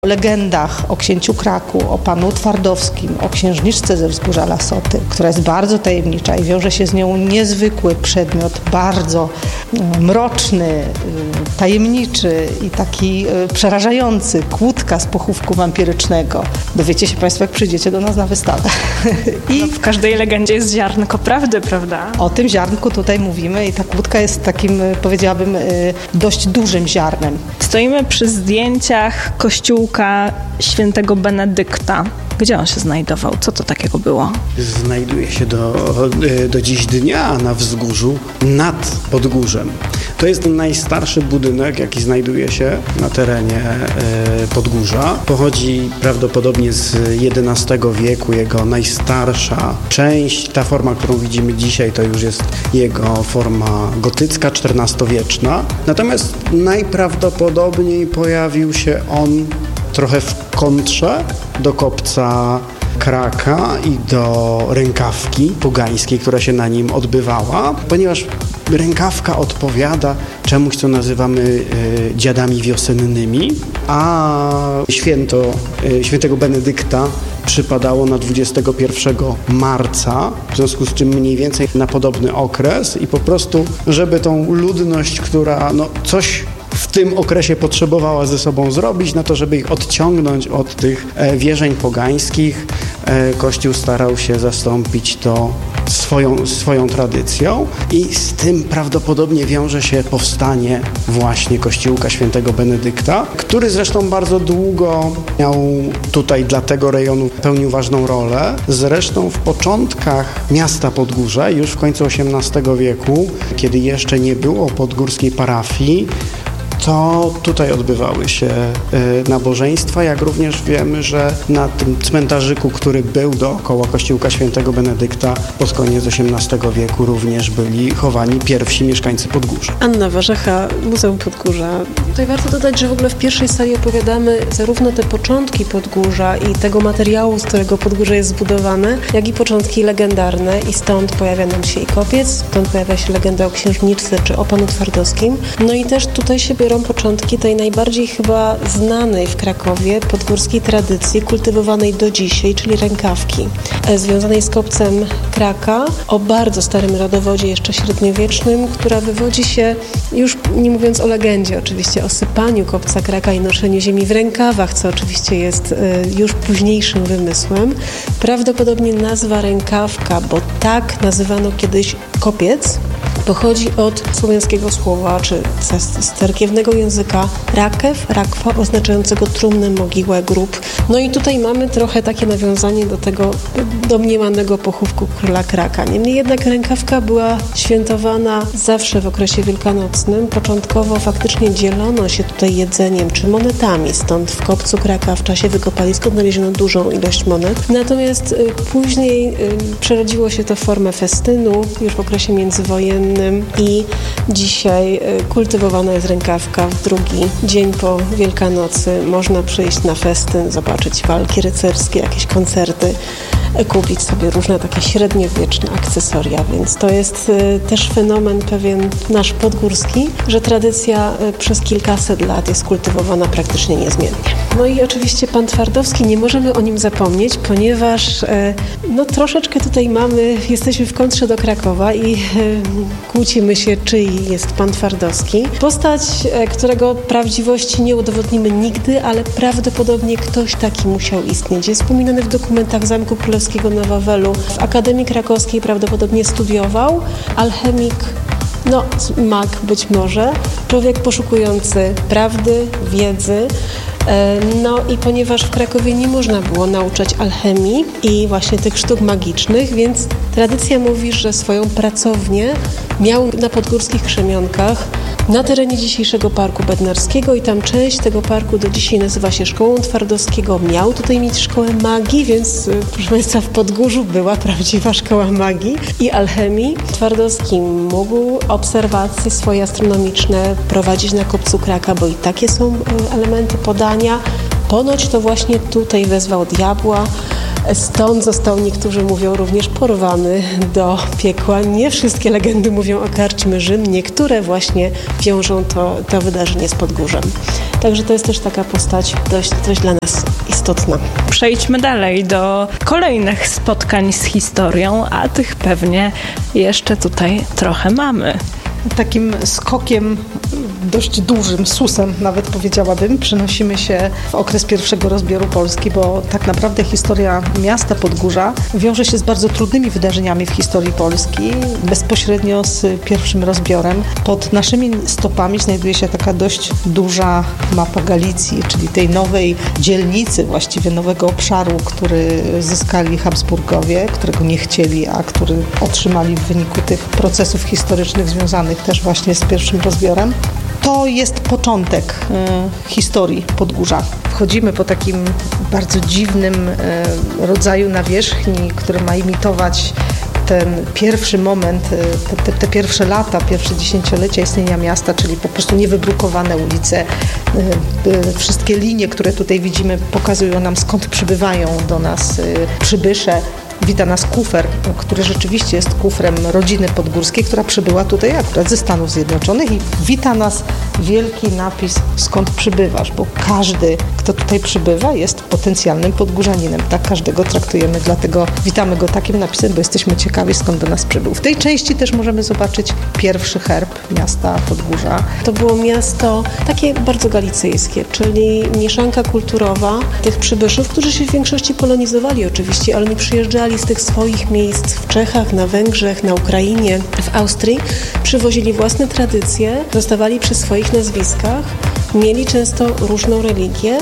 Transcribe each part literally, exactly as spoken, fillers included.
O legendach o księciu Kraku, o panu Twardowskim, o księżniczce ze Wzgórza Lasoty, która jest bardzo tajemnicza i wiąże się z nią niezwykły przedmiot, bardzo mroczny, tajemniczy i taki przerażający, kłódka z pochówku wampirycznego. Dowiecie się Państwo, jak przyjdziecie do nas na wystawę. I no, w każdej legendzie jest ziarnko prawdy, prawda? O tym ziarnku tutaj mówimy i ta kłódka jest takim, powiedziałabym, dość dużym ziarnem. Stoimy przy zdjęciach kościółka świętego Benedykta. Gdzie on się znajdował? Co to takiego było? Znajduje się do, do dziś dnia na wzgórzu nad Podgórzem. To jest najstarszy budynek, jaki znajduje się na terenie e, Podgórza. Pochodzi prawdopodobnie z jedenastego wieku. Jego najstarsza część, ta forma, którą widzimy dzisiaj, to już jest jego forma gotycka, czternastowieczna. Natomiast najprawdopodobniej pojawił się on trochę w kontrze do kopca Kraka i do rękawki pogańskiej, która się na nim odbywała, ponieważ rękawka odpowiada czemuś, co nazywamy y, dziadami wiosennymi, a święto y, świętego Benedykta przypadało na dwudziestego pierwszego marca, w związku z czym mniej więcej na podobny okres i po prostu, żeby tą ludność, która no, coś w tym okresie potrzebowała ze sobą zrobić, na to, żeby ich odciągnąć od tych e, wierzeń pogańskich, e, Kościół starał się zastąpić to swoją, swoją tradycją i z tym prawdopodobnie wiąże się powstanie właśnie Kościółka Świętego Benedykta, który zresztą bardzo długo miał tutaj dla tego rejonu pełnił ważną rolę. Zresztą w początkach miasta Podgórze, już w końcu osiemnastego wieku, kiedy jeszcze nie było podgórskiej parafii, to tutaj odbywały się y, nabożeństwa, jak również wiemy, że na tym cmentarzyku, który był dookoła Kościółka Świętego Benedykta pod koniec osiemnastego wieku również byli chowani pierwsi mieszkańcy Podgórza. Anna Warzecha, Muzeum Podgórza. Tutaj warto dodać, że w ogóle w pierwszej sali opowiadamy zarówno te początki Podgórza i tego materiału, z którego Podgórze jest zbudowane, jak i początki legendarne i stąd pojawia nam się i kopiec, stąd pojawia się legenda o księżniczce czy o panu Twardowskim. No i też tutaj się biorą początki tej najbardziej chyba znanej w Krakowie podgórskiej tradycji, kultywowanej do dzisiaj, czyli rękawki, związanej z kopcem Kraka o bardzo starym rodowodzie, jeszcze średniowiecznym, która wywodzi się, już nie mówiąc o legendzie oczywiście, o sypaniu kopca Kraka i noszeniu ziemi w rękawach, co oczywiście jest już późniejszym wymysłem. Prawdopodobnie nazwa rękawka, bo tak nazywano kiedyś kopiec, pochodzi od słowiańskiego słowa, czy z cerkiewnego języka rakew, rakwa, oznaczającego trumnę, mogiłę, grób. No i tutaj mamy trochę takie nawiązanie do tego domniemanego pochówku króla Kraka. Niemniej jednak rękawka była świętowana zawsze w okresie wielkanocnym. Początkowo faktycznie dzielono się tutaj jedzeniem czy monetami, stąd w kopcu Kraka w czasie wykopalisk odnaleziono dużą ilość monet. Natomiast y, później y, przerodziło się to w formę festynu już w okresie międzywojennym i dzisiaj y, kultywowana jest rękawka w drugi dzień po Wielkanocy. Można przyjść na festyn, zobaczyć walki rycerskie, jakieś koncerty, kupić sobie różne takie średniowieczne akcesoria, więc to jest y, też fenomen pewien nasz podgórski, że tradycja y, przez kilkaset lat jest kultywowana praktycznie niezmiennie. No i oczywiście pan Twardowski, nie możemy o nim zapomnieć, ponieważ y, no troszeczkę tutaj mamy, jesteśmy w kontrze do Krakowa i y, kłócimy się, czyj jest pan Twardowski. Postać, y, którego prawdziwości nie udowodnimy nigdy, ale prawdopodobnie ktoś taki musiał istnieć. Jest wspominany w dokumentach Zamku Królewskiego na Wawelu. W Akademii Krakowskiej prawdopodobnie studiował. Alchemik, no mag być może. Człowiek poszukujący prawdy, wiedzy. No i ponieważ w Krakowie nie można było nauczać alchemii i właśnie tych sztuk magicznych, więc tradycja mówi, że swoją pracownię miał na podgórskich Krzemionkach na terenie dzisiejszego Parku Bednarskiego i tam część tego parku do dzisiaj nazywa się Szkołą Twardowskiego. Miał tutaj mieć szkołę magii, więc proszę Państwa, w Podgórzu była prawdziwa szkoła magii i alchemii. Twardowski mógł obserwacje swoje astronomiczne prowadzić na kopcu Kraka, bo i takie są elementy podania. Ponoć to właśnie tutaj wezwał diabła, Stąd został, niektórzy mówią, również porwany do piekła. Nie wszystkie legendy mówią o karczmie Rzym, niektóre właśnie wiążą to, to wydarzenie z Podgórzem. Także to jest też taka postać dość, dość dla nas istotna. Przejdźmy dalej do kolejnych spotkań z historią, a tych pewnie jeszcze tutaj trochę mamy. Takim skokiem dość dużym, susem nawet powiedziałabym, przenosimy się w okres pierwszego rozbioru Polski, bo tak naprawdę historia miasta Podgórza wiąże się z bardzo trudnymi wydarzeniami w historii Polski, bezpośrednio z pierwszym rozbiorem. Pod naszymi stopami znajduje się taka dość duża mapa Galicji, czyli tej nowej dzielnicy, właściwie nowego obszaru, który zyskali Habsburgowie, którego nie chcieli, a który otrzymali w wyniku tych procesów historycznych związanych też właśnie z pierwszym rozbiorem. To jest początek y, historii Podgórza. Wchodzimy po takim bardzo dziwnym y, rodzaju nawierzchni, który ma imitować ten pierwszy moment, te, te, te pierwsze lata, pierwsze dziesięciolecia istnienia miasta, czyli po prostu niewybrukowane ulice. Y, y, wszystkie linie, które tutaj widzimy, pokazują nam, skąd przybywają do nas y, przybysze. Wita nas kufer, który rzeczywiście jest kufrem rodziny podgórskiej, która przybyła tutaj akurat ze Stanów Zjednoczonych i wita nas wielki napis, skąd przybywasz, bo każdy, kto tutaj przybywa, jest potencjalnym podgórzaninem. Tak każdego traktujemy, dlatego witamy go takim napisem, bo jesteśmy ciekawi, skąd do nas przybył. W tej części też możemy zobaczyć pierwszy herb miasta Podgórza. To było miasto takie bardzo galicyjskie, czyli mieszanka kulturowa tych przybyszów, którzy się w większości polonizowali oczywiście, ale nie przyjeżdżali z tych swoich miejsc w Czechach, na Węgrzech, na Ukrainie, w Austrii. Przywozili własne tradycje, zostawali przy swoich nazwiskach, mieli często różną religię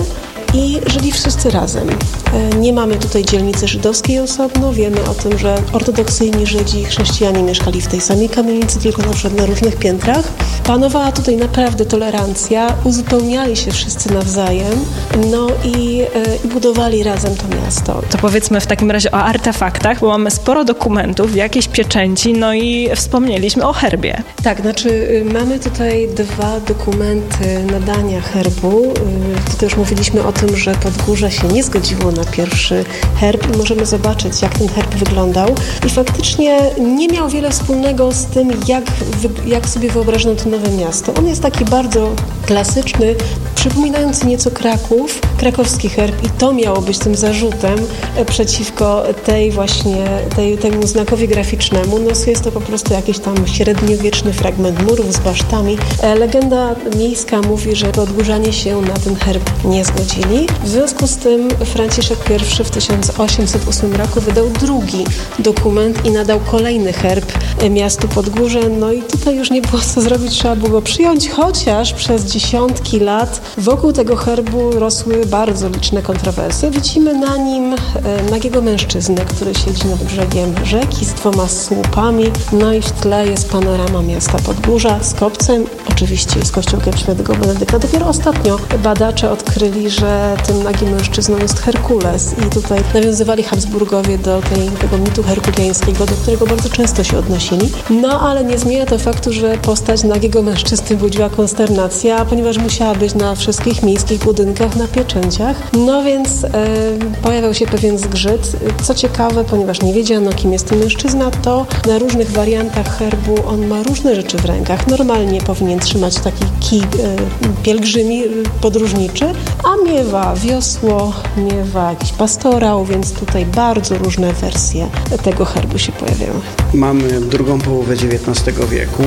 i żyli wszyscy razem. Nie mamy tutaj dzielnicy żydowskiej osobno. Wiemy o tym, że ortodoksyjni Żydzi i chrześcijanie mieszkali w tej samej kamienicy, tylko na przykład na różnych piętrach. Panowała tutaj naprawdę tolerancja, uzupełniali się wszyscy nawzajem, no i, i budowali razem to miasto. To powiedzmy w takim razie o artefaktach, bo mamy sporo dokumentów, jakieś pieczęci, no i wspomnieliśmy o herbie. Tak, znaczy mamy tutaj dwa dokumenty nadania herbu. Tutaj już mówiliśmy o tym, że Podgórze się nie zgodziło na pierwszy herb i możemy zobaczyć, jak ten herb wyglądał. I faktycznie nie miał wiele wspólnego z tym, jak, jak sobie wyobrażono to nowe miasto. On jest taki bardzo klasyczny, przypominający nieco Kraków, krakowski herb i to miało być tym zarzutem przeciwko tej właśnie, tej, temu znakowi graficznemu. No jest to po prostu jakiś tam średniowieczny fragment murów z basztami. Legenda miejska mówi, że podgórzanie się na ten herb nie zgodzili. W związku z tym Franciszek I w tysiąc osiemset ósmym roku wydał drugi dokument i nadał kolejny herb miastu Podgórze. No i tutaj już nie było co zrobić, trzeba było go przyjąć, chociaż przez dziesiątki lat wokół tego herbu rosły bardzo liczne kontrowersje. Widzimy na nim nagiego mężczyznę, który siedzi nad brzegiem rzeki z dwoma słupami. No i w tle jest panorama miasta Podgórza z kopcem, oczywiście z kościółkiem świętego Benedykta. Dopiero ostatnio badacze odkryli, że tym nagim mężczyzną jest Herkules i tutaj nawiązywali Habsburgowie do tej, tego mitu herkuleńskiego, do którego bardzo często się odnosili. No ale nie zmienia to faktu, że postać nagiego mężczyzny budziła konsternację, ponieważ musiała być na wszystkich miejskich budynkach, na pieczęciach. No więc e, pojawiał się pewien zgrzyt. Co ciekawe, ponieważ nie wiedziano, kim jest ten mężczyzna, to na różnych wariantach herbu on ma różne rzeczy w rękach. Normalnie powinien trzymać taki kij e, pielgrzymi, podróżniczy, a miewa wiosło, miewa jakiś pastorał, więc tutaj bardzo różne wersje tego herbu się pojawiają. Mamy drugą połowę dziewiętnastego wieku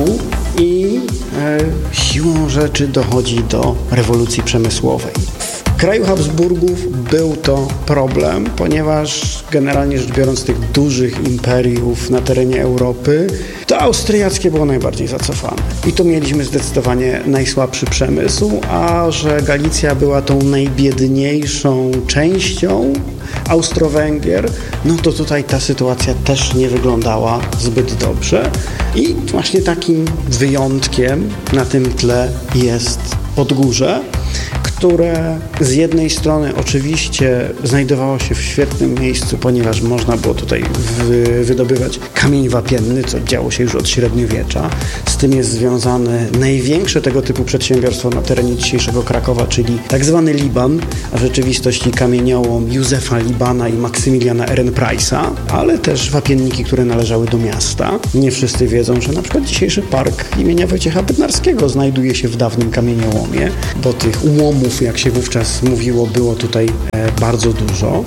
i e, siłą rzeczy dochodzi do rewolucji przemysłowej. W kraju Habsburgów był to problem, ponieważ generalnie rzecz biorąc tych dużych imperiów na terenie Europy, to austriackie było najbardziej zacofane. I tu mieliśmy zdecydowanie najsłabszy przemysł, a że Galicja była tą najbiedniejszą częścią Austro-Węgier, no to tutaj ta sytuacja też nie wyglądała zbyt dobrze. I właśnie takim wyjątkiem na tym tle jest Podgórze, które z jednej strony oczywiście znajdowało się w świetnym miejscu, ponieważ można było tutaj wy, wydobywać kamień wapienny, co działo się już od średniowiecza. Z tym jest związane największe tego typu przedsiębiorstwo na terenie dzisiejszego Krakowa, czyli tak zwany Liban, a w rzeczywistości kamieniołom Józefa Libana i Maksymiliana Ehrenpreisa, ale też wapienniki, które należały do miasta. Nie wszyscy wiedzą, że na przykład dzisiejszy park imienia Wojciecha Bednarskiego znajduje się w dawnym kamieniołomie, bo tych ułomów, jak się wówczas mówiło, było tutaj e, bardzo dużo.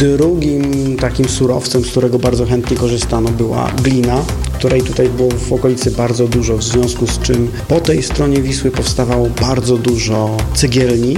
Drugim takim surowcem, z którego bardzo chętnie korzystano, była glina, której tutaj było w okolicy bardzo dużo, w związku z czym po tej stronie Wisły powstawało bardzo dużo cegielni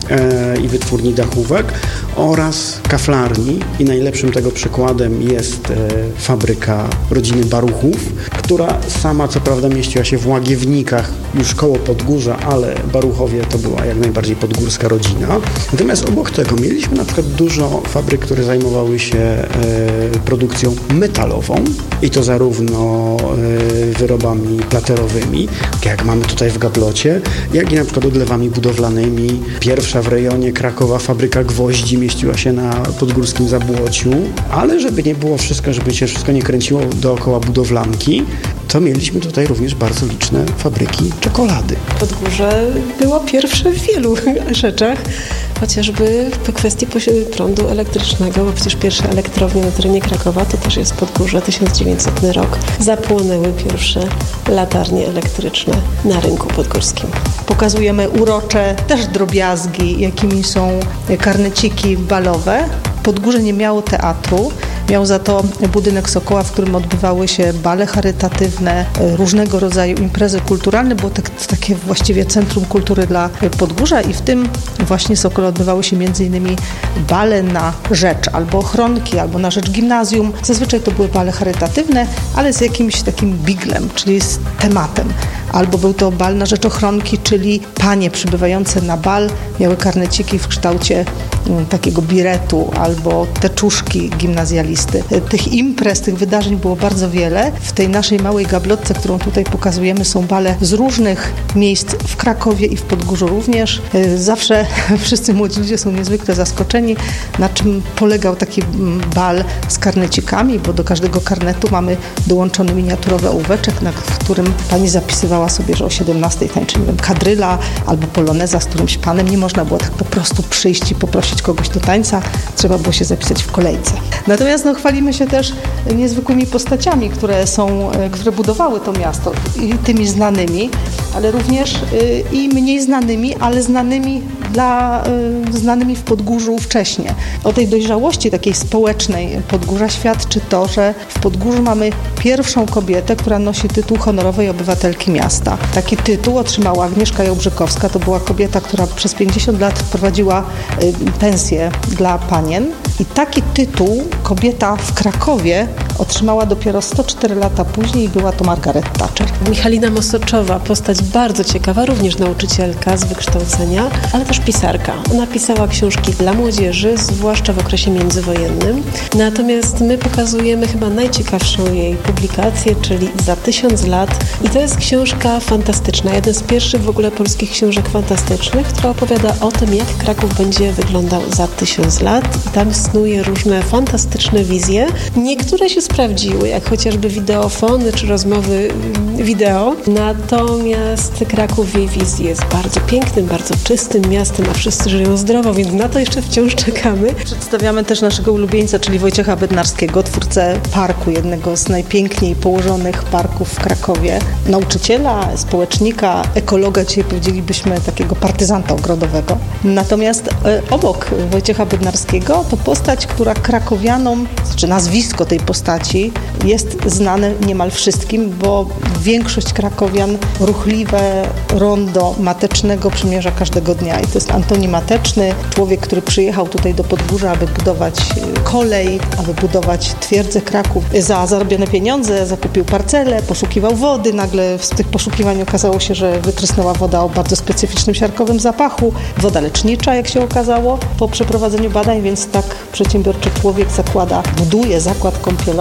e, i wytwórni dachówek oraz kaflarni i najlepszym tego przykładem jest e, fabryka rodziny Baruchów, która sama co prawda mieściła się w Łagiewnikach, już koło Podgórza, ale Baruchowie to była jak najbardziej podgórska rodzina. Natomiast obok tego mieliśmy na przykład dużo fabryk, które zajmowały się e, produkcją metalową i to zarówno e, wyrobami platerowymi, jak mamy tutaj w Gablocie, jak i na przykład odlewami budowlanymi. Pierwsza w rejonie Krakowa fabryka gwoździ mieściła się na podgórskim Zabłociu, ale żeby nie było wszystko, żeby się wszystko nie kręciło dookoła budowlanki, to mieliśmy tutaj również bardzo liczne fabryki czekolady. Podgórze było pierwsze w wielu rzeczach, chociażby w kwestii prądu elektrycznego, bo przecież pierwsze elektrownie na terenie Krakowa to też jest Podgórze, tysiąc dziewięćsetny rok. Zapłonęły pierwsze latarnie elektryczne na rynku podgórskim. Pokazujemy urocze też drobiazgi, jakimi są karneciki balowe. Podgórze nie miało teatru, miał za to budynek Sokoła, w którym odbywały się bale charytatywne, różnego rodzaju imprezy kulturalne. Było tak, takie właściwie centrum kultury dla Podgórza i w tym właśnie Sokole odbywały się między innymi bale na rzecz albo ochronki, albo na rzecz gimnazjum. Zazwyczaj to były bale charytatywne, ale z jakimś takim biglem, czyli z tematem. Albo był to bal na rzecz ochronki, czyli panie przybywające na bal miały karneciki w kształcie um, takiego biretu albo teczuszki gimnazjalisty. Tych imprez, tych wydarzeń było bardzo wiele. W tej naszej małej gablotce, którą tutaj pokazujemy, są bale z różnych miejsc w Krakowie i w Podgórzu również. Zawsze wszyscy młodzi ludzie są niezwykle zaskoczeni, na czym polegał taki bal z karnecikami, bo do każdego karnetu mamy dołączony miniaturowy ołóweczek, na którym pani zapisywała sobie, że o siedemnastej tańczy, nie wiem, kadryla albo poloneza z którymś panem. Nie można było tak po prostu przyjść i poprosić kogoś do tańca. Trzeba było się zapisać w kolejce. Natomiast no, chwalimy się też niezwykłymi postaciami, które są, które budowały to miasto i tymi znanymi, ale również y, i mniej znanymi, ale znanymi dla, y, znanymi w Podgórzu wcześniej. O tej dojrzałości takiej społecznej Podgórza świadczy to, że w Podgórzu mamy pierwszą kobietę, która nosi tytuł honorowej obywatelki miasta. Taki tytuł otrzymała Agnieszka Jałbrzykowska. To była kobieta, która przez pięćdziesiąt lat prowadziła y, pensję dla panien. I taki tytuł kobieta w Krakowie otrzymała dopiero sto cztery lata później i była to Margaret Thatcher. Michalina Mosoczowa, postać bardzo ciekawa, również nauczycielka z wykształcenia, ale też pisarka. Ona pisała książki dla młodzieży, zwłaszcza w okresie międzywojennym. Natomiast my pokazujemy chyba najciekawszą jej publikację, czyli Za tysiąc lat. I to jest książka fantastyczna, jeden z pierwszych w ogóle polskich książek fantastycznych, która opowiada o tym, jak Kraków będzie wyglądał za tysiąc lat. I tam snuje różne fantastyczne wizje. Niektóre się sprawdziły, jak chociażby wideofony czy rozmowy wideo. Natomiast Kraków w jej wizji jest bardzo pięknym, bardzo czystym miastem, a wszyscy żyją zdrowo, więc na to jeszcze wciąż czekamy. Przedstawiamy też naszego ulubieńca, czyli Wojciecha Bednarskiego, twórcę parku, jednego z najpiękniej położonych parków w Krakowie. Nauczyciela, społecznika, ekologa, dzisiaj powiedzielibyśmy takiego partyzanta ogrodowego. Natomiast e, obok Wojciecha Bednarskiego to postać, która krakowianom, znaczy nazwisko tej postaci jest znane niemal wszystkim, bo większość krakowian ruchliwe rondo Matecznego przemierza każdego dnia. I to jest Antoni Mateczny, człowiek, który przyjechał tutaj do Podgórza, aby budować kolej, aby budować twierdzę Kraków. Za zarobione pieniądze zakupił parcelę, poszukiwał wody. Nagle w tych poszukiwaniach okazało się, że wytrysnęła woda o bardzo specyficznym siarkowym zapachu. Woda lecznicza, jak się okazało, po przeprowadzeniu badań, więc tak przedsiębiorczy człowiek zakłada, buduje zakład kąpielowy.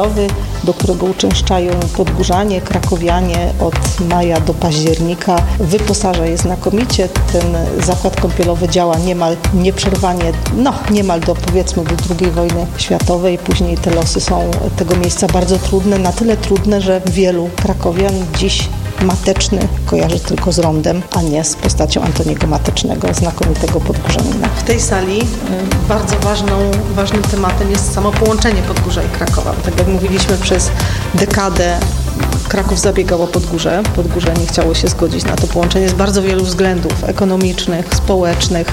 kąpielowy, do którego uczęszczają podgórzanie, krakowianie od maja do października. Wyposaża je znakomicie. Ten zakład kąpielowy działa niemal nieprzerwanie, no niemal do powiedzmy do drugiej wojny światowej. Później te losy są tego miejsca bardzo trudne, na tyle trudne, że wielu krakowian dziś Mateczny kojarzy tylko z rondem, a nie z postacią Antoniego Matecznego, znakomitego podgórzanina. W tej sali bardzo ważną, ważnym tematem jest samo połączenie Podgórza i Krakowa. Tak jak mówiliśmy, przez dekadę Kraków zabiegał o Podgórze. Podgórze nie chciało się zgodzić na to połączenie z bardzo wielu względów ekonomicznych, społecznych.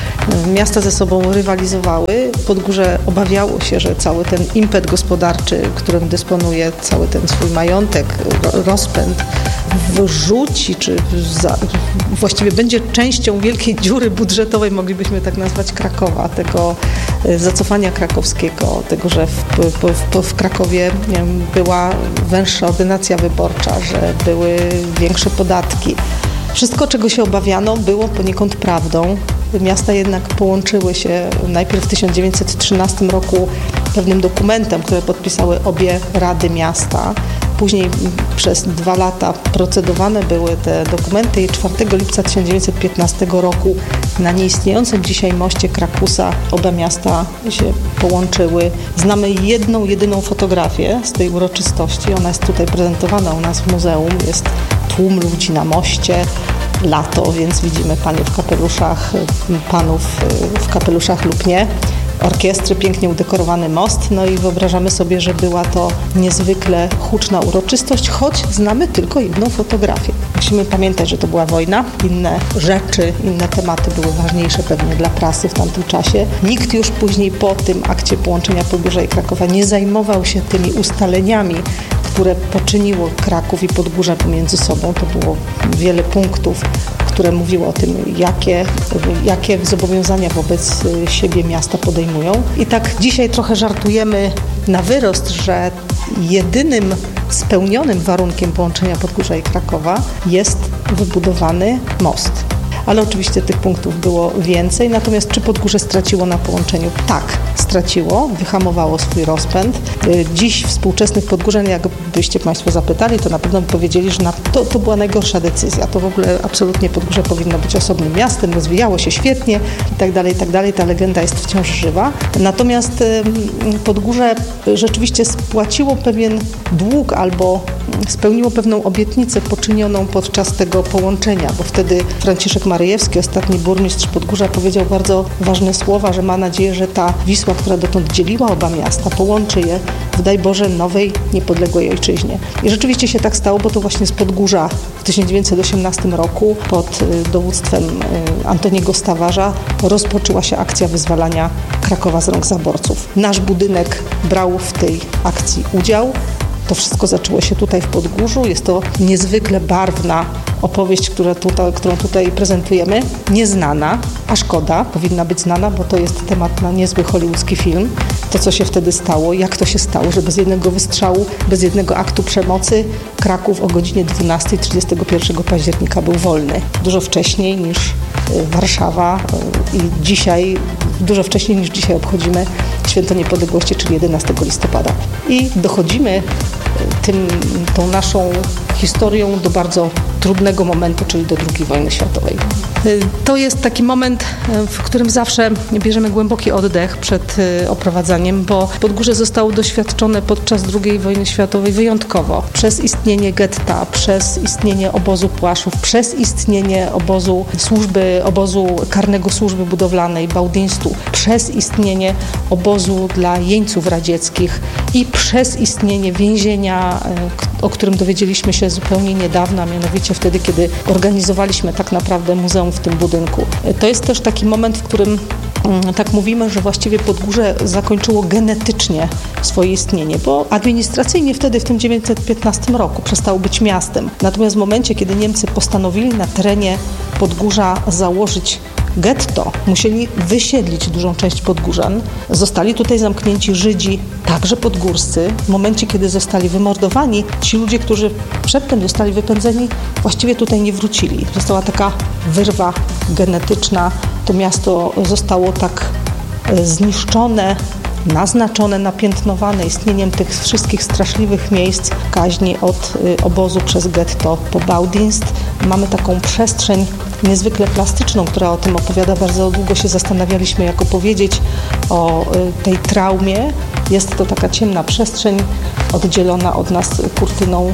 Miasta ze sobą rywalizowały. Podgórze obawiało się, że cały ten impet gospodarczy, którym dysponuje, cały ten swój majątek, rozpęd wrzuci, czy za, właściwie będzie częścią wielkiej dziury budżetowej, moglibyśmy tak nazwać, Krakowa, tego zacofania krakowskiego, tego, że w, w, w Krakowie była węższa ordynacja wyborcza, że były większe podatki. Wszystko, czego się obawiano, było poniekąd prawdą. Miasta jednak połączyły się najpierw w tysiąc dziewięćset trzynastym roku pewnym dokumentem, które podpisały obie rady miasta. Później przez dwa lata procedowane były te dokumenty i czwartego lipca tysiąc dziewięćset piętnastego roku na nieistniejącym dzisiaj moście Krakusa oba miasta się połączyły. Znamy jedną, jedyną fotografię z tej uroczystości. Ona jest tutaj prezentowana u nas w muzeum. Jest tłum ludzi na moście. Lato, więc widzimy panie w kapeluszach, panów w kapeluszach lub nie. Orkiestry, pięknie udekorowany most, no i wyobrażamy sobie, że była to niezwykle huczna uroczystość, choć znamy tylko jedną fotografię. Musimy pamiętać, że to była wojna, inne rzeczy, inne tematy były ważniejsze pewnie dla prasy w tamtym czasie. Nikt już później po tym akcie połączenia Podgórza i Krakowa nie zajmował się tymi ustaleniami, które poczyniło Kraków i Podgórze pomiędzy sobą. To było wiele punktów, które mówiły o tym, jakie, jakie zobowiązania wobec siebie miasta podejmują. I tak dzisiaj trochę żartujemy na wyrost, że jedynym spełnionym warunkiem połączenia Podgórza i Krakowa jest wybudowany most. Ale oczywiście tych punktów było więcej. Natomiast czy Podgórze straciło na połączeniu? Tak, straciło, wyhamowało swój rozpęd. Dziś współczesnych podgórzan, jakbyście Państwo zapytali, to na pewno by powiedzieli, że na, to, to była najgorsza decyzja. To w ogóle absolutnie Podgórze powinno być osobnym miastem, rozwijało się świetnie i tak dalej, i tak dalej. Ta legenda jest wciąż żywa. Natomiast Podgórze rzeczywiście spłaciło pewien dług albo spełniło pewną obietnicę poczynioną podczas tego połączenia, bo wtedy Franciszek Maryjewski, ostatni burmistrz Podgórza, powiedział bardzo ważne słowa, że ma nadzieję, że ta Wisła, która dotąd dzieliła oba miasta, połączy je w, daj Boże, nowej, niepodległej ojczyźnie. I rzeczywiście się tak stało, bo to właśnie z Podgórza w tysiąc dziewięćset osiemnastym roku pod dowództwem Antoniego Stawarza rozpoczęła się akcja wyzwalania Krakowa z rąk zaborców. Nasz budynek brał w tej akcji udział. To wszystko zaczęło się tutaj w Podgórzu. Jest to niezwykle barwna opowieść, która tutaj, którą tutaj prezentujemy. Nieznana, a szkoda, powinna być znana, bo to jest temat na niezły hollywoodzki film. To, co się wtedy stało, jak to się stało, że bez jednego wystrzału, bez jednego aktu przemocy Kraków o godzinie dwunastej trzydziestego pierwszego października był wolny. Dużo wcześniej niż Warszawa i dzisiaj, dużo wcześniej niż dzisiaj obchodzimy Święto Niepodległości, czyli jedenastego listopada. I dochodzimy tym, tą naszą historią do bardzo trudnego momentu, czyli do drugiej wojny światowej. To jest taki moment, w którym zawsze bierzemy głęboki oddech przed oprowadzaniem, bo Podgórze zostało doświadczone podczas drugiej wojny światowej wyjątkowo. Przez istnienie getta, przez istnienie obozu Płaszów, przez istnienie obozu służby, obozu karnego służby budowlanej, Bałdyństu, przez istnienie obozu dla jeńców radzieckich i przez istnienie więzienia, o którym dowiedzieliśmy się zupełnie niedawno, a mianowicie wtedy, kiedy organizowaliśmy tak naprawdę muzeum w tym budynku. To jest też taki moment, w którym tak mówimy, że właściwie Podgórze zakończyło genetycznie swoje istnienie, bo administracyjnie wtedy w tym tysiąc dziewięćset piętnastym roku przestało być miastem. Natomiast w momencie, kiedy Niemcy postanowili na terenie Podgórza założyć getto, musieli wysiedlić dużą część Podgórzan. Zostali tutaj zamknięci Żydzi, także podgórscy. W momencie, kiedy zostali wymordowani, ci ludzie, którzy przedtem zostali wypędzeni, właściwie tutaj nie wrócili. Została taka wyrwa genetyczna. To miasto zostało tak zniszczone naznaczone, napiętnowane istnieniem tych wszystkich straszliwych miejsc kaźni od obozu przez getto po Baudienst. Mamy taką przestrzeń niezwykle plastyczną, która o tym opowiada. Bardzo długo się zastanawialiśmy, jak opowiedzieć o tej traumie. Jest to taka ciemna przestrzeń oddzielona od nas kurtyną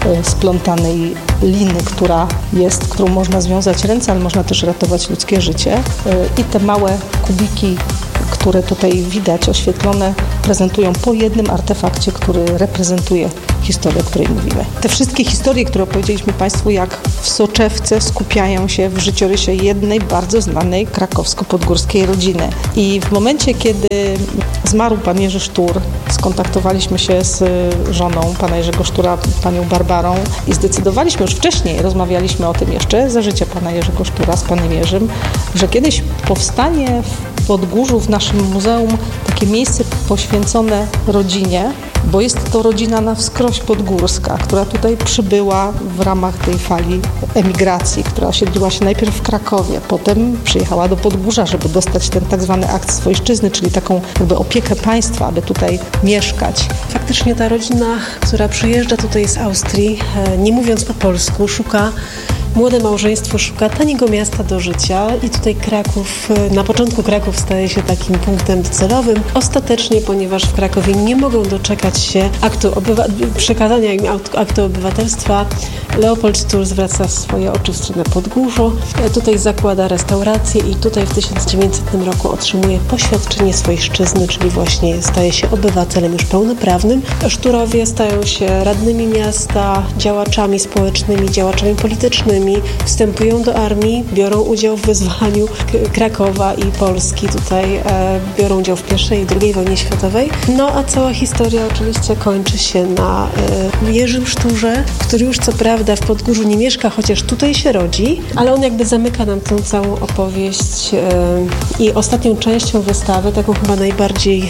splątanej liny, która jest, którą można związać ręce, ale można też ratować ludzkie życie. I te małe kubiki, które tutaj widać oświetlone, prezentują po jednym artefakcie, który reprezentuje historię, o której mówimy. Te wszystkie historie, które opowiedzieliśmy Państwu, jak w soczewce, skupiają się w życiorysie jednej bardzo znanej krakowsko-podgórskiej rodziny. I w momencie, kiedy zmarł pan Jerzy Sztur, skontaktowaliśmy się z żoną pana Jerzego Sztura, panią Barbarą i zdecydowaliśmy, już wcześniej rozmawialiśmy o tym jeszcze, za życia pana Jerzego Sztura z panem Jerzym, że kiedyś powstanie w Podgórzu, w naszym muzeum, takie miejsce poświęcone rodzinie, bo jest to rodzina na wskroś podgórska, która tutaj przybyła w ramach tej fali emigracji, która osiedliła się najpierw w Krakowie, potem przyjechała do Podgórza, żeby dostać ten tak zwany akt swojszczyzny, czyli taką jakby opiekę państwa, aby tutaj mieszkać. Faktycznie ta rodzina, która przyjeżdża tutaj z Austrii, nie mówiąc po polsku, szuka Młode małżeństwo szuka taniego miasta do życia i tutaj Kraków, na początku Kraków staje się takim punktem docelowym. Ostatecznie, ponieważ w Krakowie nie mogą doczekać się aktu obywa- przekazania im aktu obywatelstwa, Leopold Sztur zwraca swoje oczy w stronę Podgórza. Tutaj zakłada restaurację i tutaj w tysiąc dziewięćsetnym roku otrzymuje poświadczenie swojszczyzny, czyli właśnie staje się obywatelem już pełnoprawnym. Szturowie stają się radnymi miasta, działaczami społecznymi, działaczami politycznymi, wstępują do armii, biorą udział w wyzwalaniu Krakowa i Polski. Tutaj e, biorą udział w pierwszej i drugiej wojnie światowej. No a cała historia oczywiście kończy się na e, Jerzym Szturze, który już co prawda w Podgórzu nie mieszka, chociaż tutaj się rodzi, ale on jakby zamyka nam tą całą opowieść e, i ostatnią częścią wystawy, taką chyba najbardziej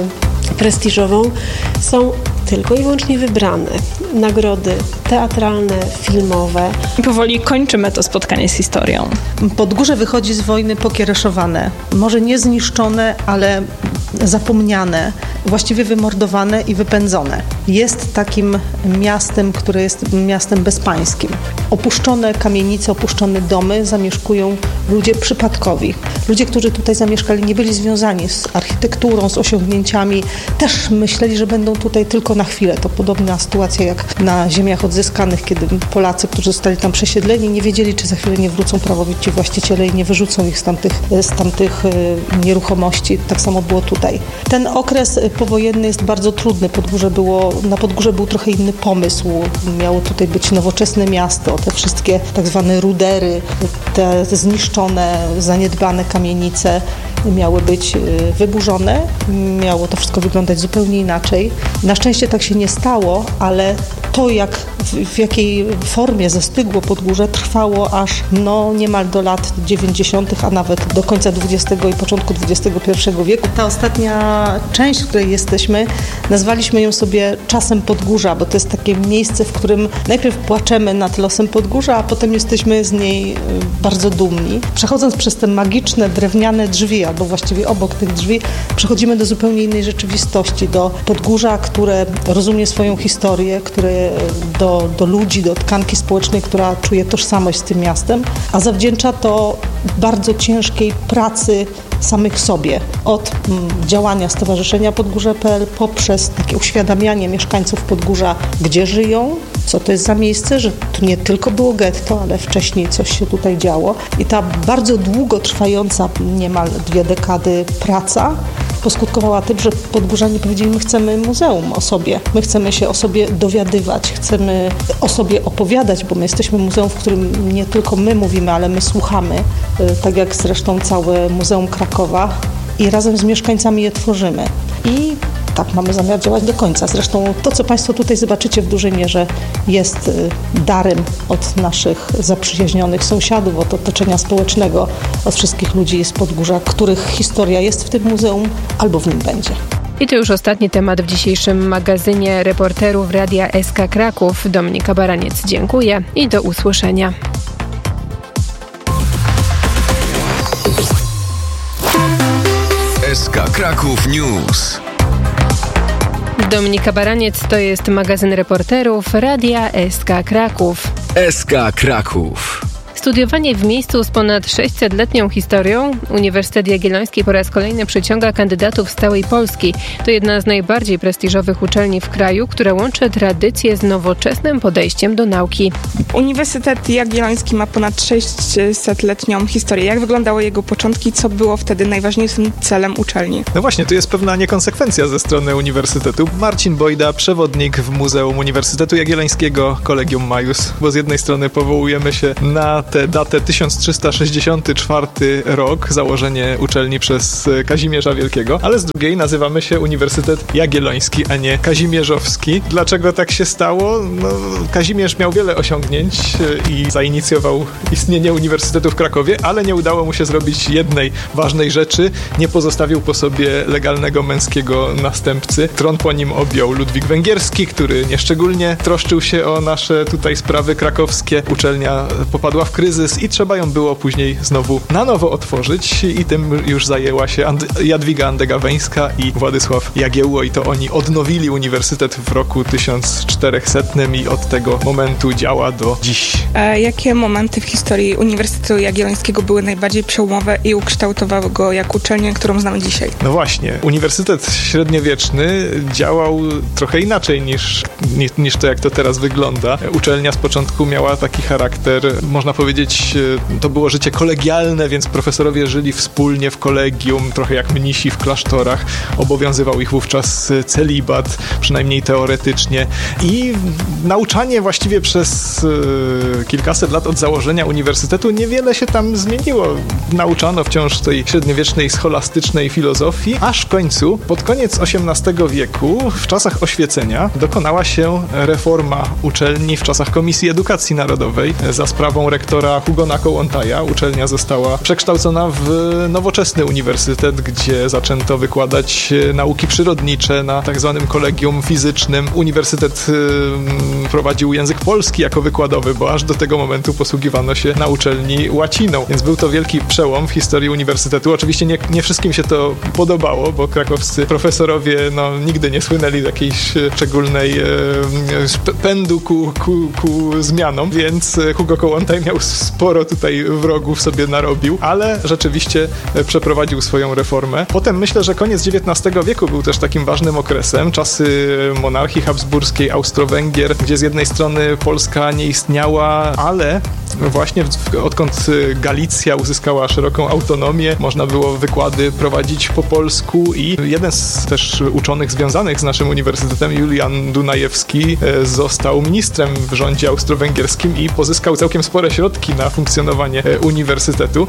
e, prestiżową, są tylko i wyłącznie wybrane nagrody teatralne, filmowe. I powoli kończymy to spotkanie z historią. Podgórze wychodzi z wojny pokiereszowane, może nie zniszczone, ale zapomniane, właściwie wymordowane i wypędzone. Jest takim miastem, które jest miastem bezpańskim. Opuszczone kamienice, opuszczone domy zamieszkują ludzie przypadkowi. Ludzie, którzy tutaj zamieszkali, nie byli związani z architekturą, z osiągnięciami. Też myśleli, że będą tutaj tylko na chwilę. To podobna sytuacja jak na ziemiach odzyskanych, kiedy Polacy, którzy zostali tam przesiedleni, nie wiedzieli, czy za chwilę nie wrócą prawowici właściciele i nie wyrzucą ich z tamtych, z tamtych nieruchomości. Tak samo było tutaj. Ten okres powojenny jest bardzo trudny. Podgórze było, na Podgórze był trochę inny pomysł. Miało tutaj być nowoczesne miasto. Te wszystkie tak zwane rudery, te zniszczone, zaniedbane kamienice miały być wyburzone. Miało to wszystko wyglądać zupełnie inaczej. Na szczęście tak się nie stało, ale to, jak w, w jakiej formie zastygło Podgórze, trwało aż no, niemal do lat dziewięćdziesiątych, a nawet do końca dwudziestego i początku dwudziestego pierwszego wieku. Ta ostatnia część, w której jesteśmy, nazwaliśmy ją sobie czasem Podgórza, bo to jest takie miejsce, w którym najpierw płaczemy nad losem Podgórza, a potem jesteśmy z niej bardzo dumni. Przechodząc przez te magiczne, drewniane drzwi, albo właściwie obok tych drzwi, przechodzimy do zupełnie innej rzeczywistości, do Podgórza, które rozumie swoją historię, które do, do ludzi, do tkanki społecznej, która czuje tożsamość z tym miastem, a zawdzięcza to bardzo ciężkiej pracy samych sobie. Od mm, działania Stowarzyszenia Podgórze kropka p l poprzez takie uświadamianie mieszkańców Podgórza, gdzie żyją, co to jest za miejsce, że tu nie tylko było getto, ale wcześniej coś się tutaj działo. I ta bardzo długo trwająca, niemal dwie dekady praca poskutkowała tym, że Podgórzanie powiedzieli, my chcemy muzeum o sobie, my chcemy się o sobie dowiadywać, chcemy o sobie opowiadać, bo my jesteśmy muzeum, w którym nie tylko my mówimy, ale my słuchamy, tak jak zresztą całe Muzeum Krakowa i razem z mieszkańcami je tworzymy. I tak mamy zamiar działać do końca. Zresztą to, co Państwo tutaj zobaczycie, w dużej mierze jest darem od naszych zaprzyjaźnionych sąsiadów, od otoczenia społecznego, od wszystkich ludzi z Podgórza, których historia jest w tym muzeum albo w nim będzie. I to już ostatni temat w dzisiejszym magazynie reporterów Radia S K Kraków. Dominika Baraniec, dziękuję i do usłyszenia. S K Kraków News. Dominika Baraniec, to jest magazyn reporterów Radia S K Kraków. S K Kraków. Studiowanie w miejscu z ponad sześćsetletnią historią, Uniwersytet Jagielloński po raz kolejny przyciąga kandydatów z całej Polski. To jedna z najbardziej prestiżowych uczelni w kraju, która łączy tradycję z nowoczesnym podejściem do nauki. Uniwersytet Jagielloński ma ponad sześćsetletnią historię. Jak wyglądały jego początki? Co było wtedy najważniejszym celem uczelni? No właśnie, tu jest pewna niekonsekwencja ze strony uniwersytetu. Marcin Bojda, przewodnik w Muzeum Uniwersytetu Jagiellońskiego, Collegium Maius, bo z jednej strony powołujemy się na tę datę tysiąc trzysta sześćdziesiąty czwarty rok, założenie uczelni przez Kazimierza Wielkiego, ale z drugiej nazywamy się Uniwersytet Jagielloński, a nie Kazimierzowski. Dlaczego tak się stało? No, Kazimierz miał wiele osiągnięć i zainicjował istnienie Uniwersytetu w Krakowie, ale nie udało mu się zrobić jednej ważnej rzeczy. Nie pozostawił po sobie legalnego męskiego następcy. Tron po nim objął Ludwik Węgierski, który nieszczególnie troszczył się o nasze tutaj sprawy krakowskie. Uczelnia popadła w kryzys i trzeba ją było później znowu na nowo otworzyć i tym już zajęła się And- Jadwiga Andegaweńska i Władysław Jagiełło i to oni odnowili uniwersytet w roku tysiąc czterysta i od tego momentu działa do dziś. A jakie momenty w historii Uniwersytetu Jagiellońskiego były najbardziej przełomowe i ukształtowały go jak uczelnię, którą znamy dzisiaj? No właśnie, Uniwersytet Średniowieczny działał trochę inaczej niż, niż, niż to, jak to teraz wygląda. Uczelnia z początku miała taki charakter, można powiedzieć, to było życie kolegialne, więc profesorowie żyli wspólnie w kolegium, trochę jak mnisi w klasztorach. Obowiązywał ich wówczas celibat, przynajmniej teoretycznie. I nauczanie właściwie przez e, kilkaset lat od założenia uniwersytetu niewiele się tam zmieniło. Nauczano wciąż tej średniowiecznej, scholastycznej filozofii, aż w końcu, pod koniec osiemnastego wieku, w czasach oświecenia, dokonała się reforma uczelni w czasach Komisji Edukacji Narodowej za sprawą rektora Hugona Kołłątaja. Uczelnia została przekształcona w nowoczesny uniwersytet, gdzie zaczęto wykładać nauki przyrodnicze na tak zwanym kolegium fizycznym. Uniwersytet y, prowadził język polski jako wykładowy, bo aż do tego momentu posługiwano się na uczelni łaciną. Więc był to wielki przełom w historii uniwersytetu. Oczywiście nie, nie wszystkim się to podobało, bo krakowscy profesorowie no, nigdy nie słynęli z jakiejś szczególnej y, pędu ku, ku, ku zmianom, więc Hugo Kołłątaj miał sporo tutaj wrogów sobie narobił, ale rzeczywiście przeprowadził swoją reformę. Potem myślę, że koniec dziewiętnastego wieku był też takim ważnym okresem. Czasy monarchii habsburskiej, Austro-Węgier, gdzie z jednej strony Polska nie istniała, ale właśnie odkąd Galicja uzyskała szeroką autonomię, można było wykłady prowadzić po polsku i jeden z też uczonych związanych z naszym uniwersytetem, Julian Dunajewski, został ministrem w rządzie austro-węgierskim i pozyskał całkiem spore środki na funkcjonowanie uniwersytetu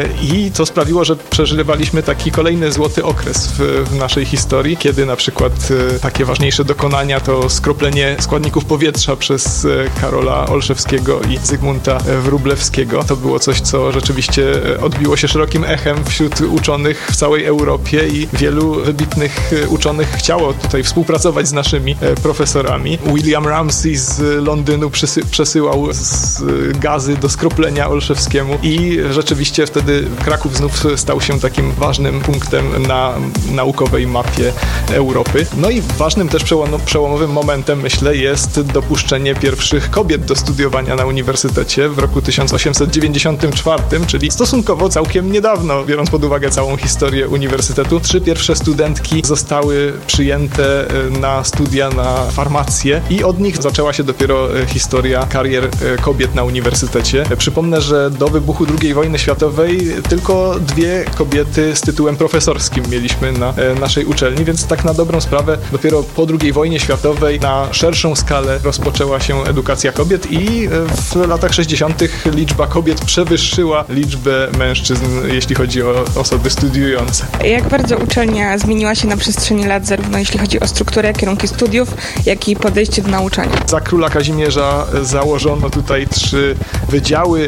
i to sprawiło, że przeżywaliśmy taki kolejny złoty okres w, w naszej historii, kiedy na przykład takie ważniejsze dokonania to skroplenie składników powietrza przez Karola Olszewskiego i Zygmunta Wróblewskiego. To było coś, co rzeczywiście odbiło się szerokim echem wśród uczonych w całej Europie i wielu wybitnych uczonych chciało tutaj współpracować z naszymi profesorami. William Ramsay z Londynu przysy- przesyłał z gazy do skroplenia Olszewskiemu i rzeczywiście wtedy Kraków znów stał się takim ważnym punktem na naukowej mapie Europy. No i ważnym też przełomowym momentem, myślę, jest dopuszczenie pierwszych kobiet do studiowania na uniwersytecie w roku tysiąc osiemset dziewięćdziesiątym czwartym, czyli stosunkowo całkiem niedawno, biorąc pod uwagę całą historię uniwersytetu. Trzy pierwsze studentki zostały przyjęte na studia na farmację i od nich zaczęła się dopiero historia karier kobiet na uniwersytecie. Przypomnę, że do wybuchu drugiej wojny światowej tylko dwie kobiety z tytułem profesorskim mieliśmy na naszej uczelni, więc tak na dobrą sprawę dopiero po drugiej wojnie światowej na szerszą skalę rozpoczęła się edukacja kobiet i w latach sześćdziesiątych liczba kobiet przewyższyła liczbę mężczyzn, jeśli chodzi o osoby studiujące. Jak bardzo uczelnia zmieniła się na przestrzeni lat, zarówno jeśli chodzi o strukturę, kierunki studiów, jak i podejście do nauczania? Za króla Kazimierza założono tutaj trzy wydziały.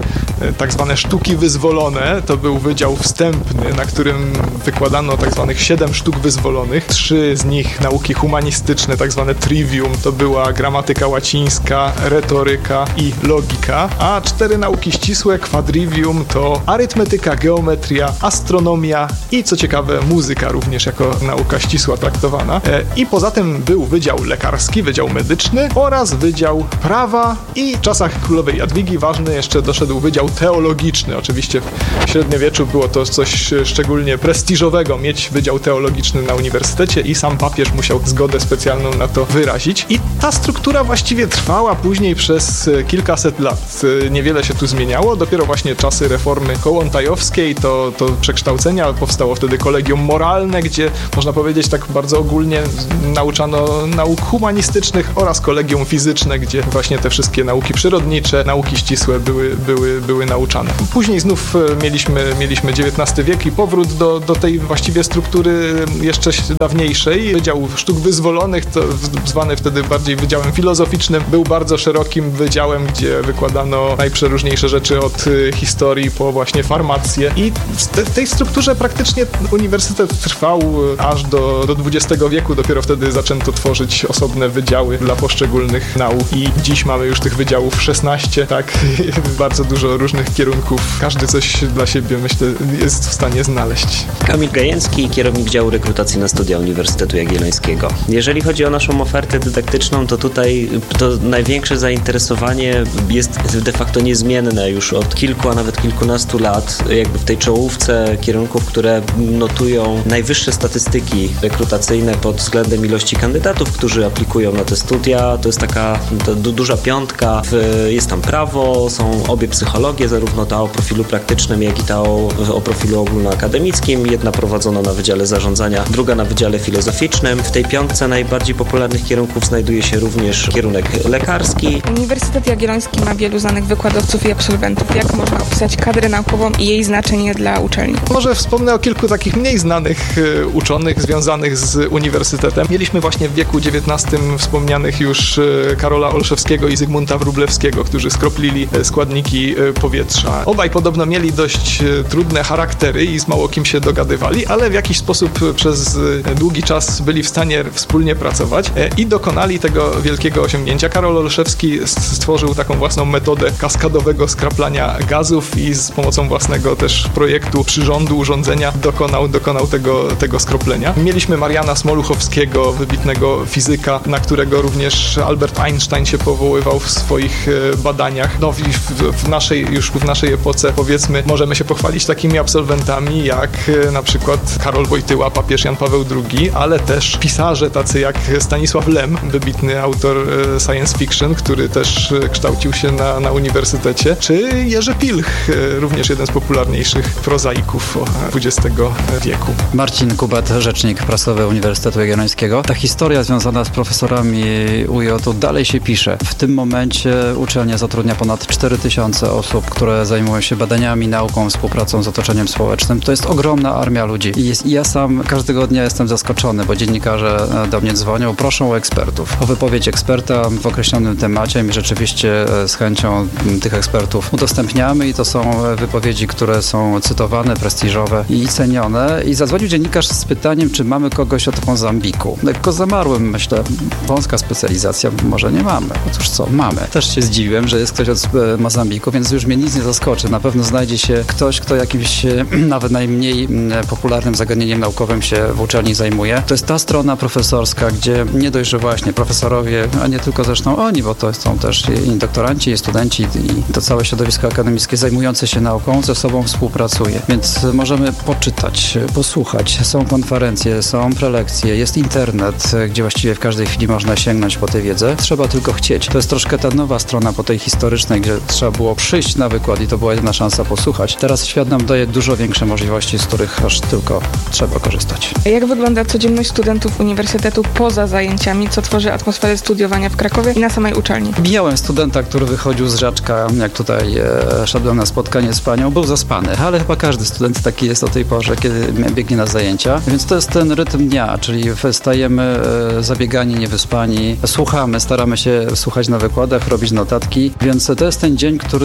tak zwane sztuki wyzwolone. To był wydział wstępny, na którym wykładano tak zwanych siedem sztuk wyzwolonych. Trzy z nich nauki humanistyczne, tak zwane trivium, to była gramatyka łacińska, retoryka i logika, a cztery nauki ścisłe, quadrivium, to arytmetyka, geometria, astronomia i co ciekawe muzyka również jako nauka ścisła traktowana. I poza tym był wydział lekarski, wydział medyczny oraz wydział prawa i w czasach królowej Jadwigi ważny jeszcze doszedł wydział teologiczny. Oczywiście w średniowieczu było to coś szczególnie prestiżowego mieć wydział teologiczny na uniwersytecie i sam papież musiał zgodę specjalną na to wyrazić. I ta struktura właściwie trwała później przez kilkaset lat. Niewiele się tu zmieniało. Dopiero właśnie czasy reformy kołłątajowskiej, to, to przekształcenia, powstało wtedy kolegium moralne, gdzie można powiedzieć tak bardzo ogólnie nauczano nauk humanistycznych oraz kolegium fizyczne, gdzie właśnie te wszystkie nauki przyrodnicze, nauki ścisłe były, były, były nauczane. Później znów mieliśmy, mieliśmy dziewiętnasty wiek i powrót do, do tej właściwie struktury jeszcze dawniejszej. Wydział Sztuk Wyzwolonych, to zwany wtedy bardziej wydziałem filozoficznym, był bardzo szerokim wydziałem, gdzie wykładano najprzeróżniejsze rzeczy od historii po właśnie farmację i w tej strukturze praktycznie uniwersytet trwał aż do, do dwudziestego wieku. Dopiero wtedy zaczęto tworzyć osobne wydziały dla poszczególnych nauk i dziś mamy już tych wydziałów szesnaście, tak, bardzo dużo różnych kierunków. Każdy coś dla siebie, myślę, jest w stanie znaleźć. Kamil Gajęcki, kierownik działu rekrutacji na studia Uniwersytetu Jagiellońskiego. Jeżeli chodzi o naszą ofertę dydaktyczną, to tutaj to największe zainteresowanie jest de facto niezmienne już od kilku, a nawet kilkunastu lat, jakby w tej czołówce kierunków, które notują najwyższe statystyki rekrutacyjne pod względem ilości kandydatów, którzy aplikują na te studia. To jest taka to duża piątka. Jest tam prawo, są obie psychologie, zarówno ta o profilu praktycznym, jak i ta o, o profilu ogólnoakademickim. Jedna prowadzona na Wydziale Zarządzania, druga na Wydziale Filozoficznym. W tej piątce najbardziej popularnych kierunków znajduje się również kierunek lekarski. Uniwersytet Jagielloński ma wielu znanych wykładowców i absolwentów. Jak można opisać kadrę naukową i jej znaczenie dla uczelni? Może wspomnę o kilku takich mniej znanych y, uczonych związanych z uniwersytetem. Mieliśmy właśnie w wieku dziewiętnastym wspomnianych już y, Karola Olszewskiego i Zygmunta Wróblewskiego, którzy skroplili y, składniki y, powietrza. Obaj podobno mieli dość y, trudne charaktery i z mało kim się dogadywali, ale w jakiś sposób y, przez y, długi czas byli w stanie wspólnie pracować y, i dokonali tego wielkiego osiągnięcia. Karol Olszewski stworzył taką własną metodę kaskadowego skraplania gazów i z pomocą własnego też projektu przyrządu, urządzenia dokonał, dokonał tego, tego skroplenia. Mieliśmy Mariana Smoluchowskiego, wybitnego fizyka, na którego również Albert Einstein się powoływał w swoich badaniach. No w, w naszej, już w naszej epoce, powiedzmy, możemy się pochwalić takimi absolwentami jak na przykład Karol Wojtyła, papież Jan Paweł drugi, ale też pisarze tacy jak Stanisław Lem, wybitny autor science fiction, który też kształcił się na, na uniwersytecie, czy Jerzy Pilch, również jeden z popularniejszych prozaików dwudziestego wieku. Marcin Kubat, rzecznik prasowy Uniwersytetu Jagiellońskiego. Ta historia związana z profesorami U J-u dalej się pisze. W tym momencie uczelnia zatrudnia ponad cztery tysiące osób, które zajmują się badaniami, nauką, współpracą z otoczeniem społecznym. To jest ogromna armia ludzi. I jest, ja sam każdego dnia jestem zaskoczony, bo dziennikarze do mnie dzwonią, proszą o ekspertów. O wypowiedź eksperta w określonym temacie. My rzeczywiście z chęcią tych ekspertów udostępniamy i to są wypowiedzi, które są cytowane, prestiżowe i cenione. I zadzwonił dziennikarz z pytaniem, czy mamy kogoś od Mozambiku. Lekko zamarłem, myślę, wąska specjalizacja, może nie mamy. Otóż co, mamy. Też się zdziwiłem, że jest ktoś od Mozambiku, więc już mnie nic nie zaskoczy. Na pewno znajdzie się ktoś, kto jakimś nawet najmniej popularnym zagadnieniem naukowym się w uczelni zajmuje. To jest ta strona profesorska, gdzie nie dość, że właśnie profesorowie, a nie tylko zresztą oni, bo to są też i doktoranci, i studenci, i to całe środowisko akademickie zajmujące się nauką ze sobą współpracuje. Więc możemy poczytać, posłuchać. Są konferencje, są prelekcje, jest internet, gdzie właściwie w każdej chwili można sięgnąć po tę wiedzę. Trzeba tylko chcieć. To jest troszkę ta nowa strona po tej historycznej, gdzie trzeba było przyjść na wykład i to była jedna szansa posłuchać. Teraz świat nam daje dużo większe możliwości, z których aż tylko trzeba korzystać. Jak wygląda codzienność studentów uniwersytetu poza zajęciami, co tworzy atmosferę studiowania w Krakowie i na samej uczelni? Mijałem studenta, który wychodził z Żaczka, jak tutaj e, szedłem na spotkanie z panią, był zaspany, ale chyba każdy student taki jest o tej porze, kiedy biegnie na zajęcia. Więc to jest ten rytm dnia, czyli wstajemy e, zabiegani, niewyspani, słuchamy, staramy się słuchać na wykładach, robić notatki, więc to jest ten dzień, który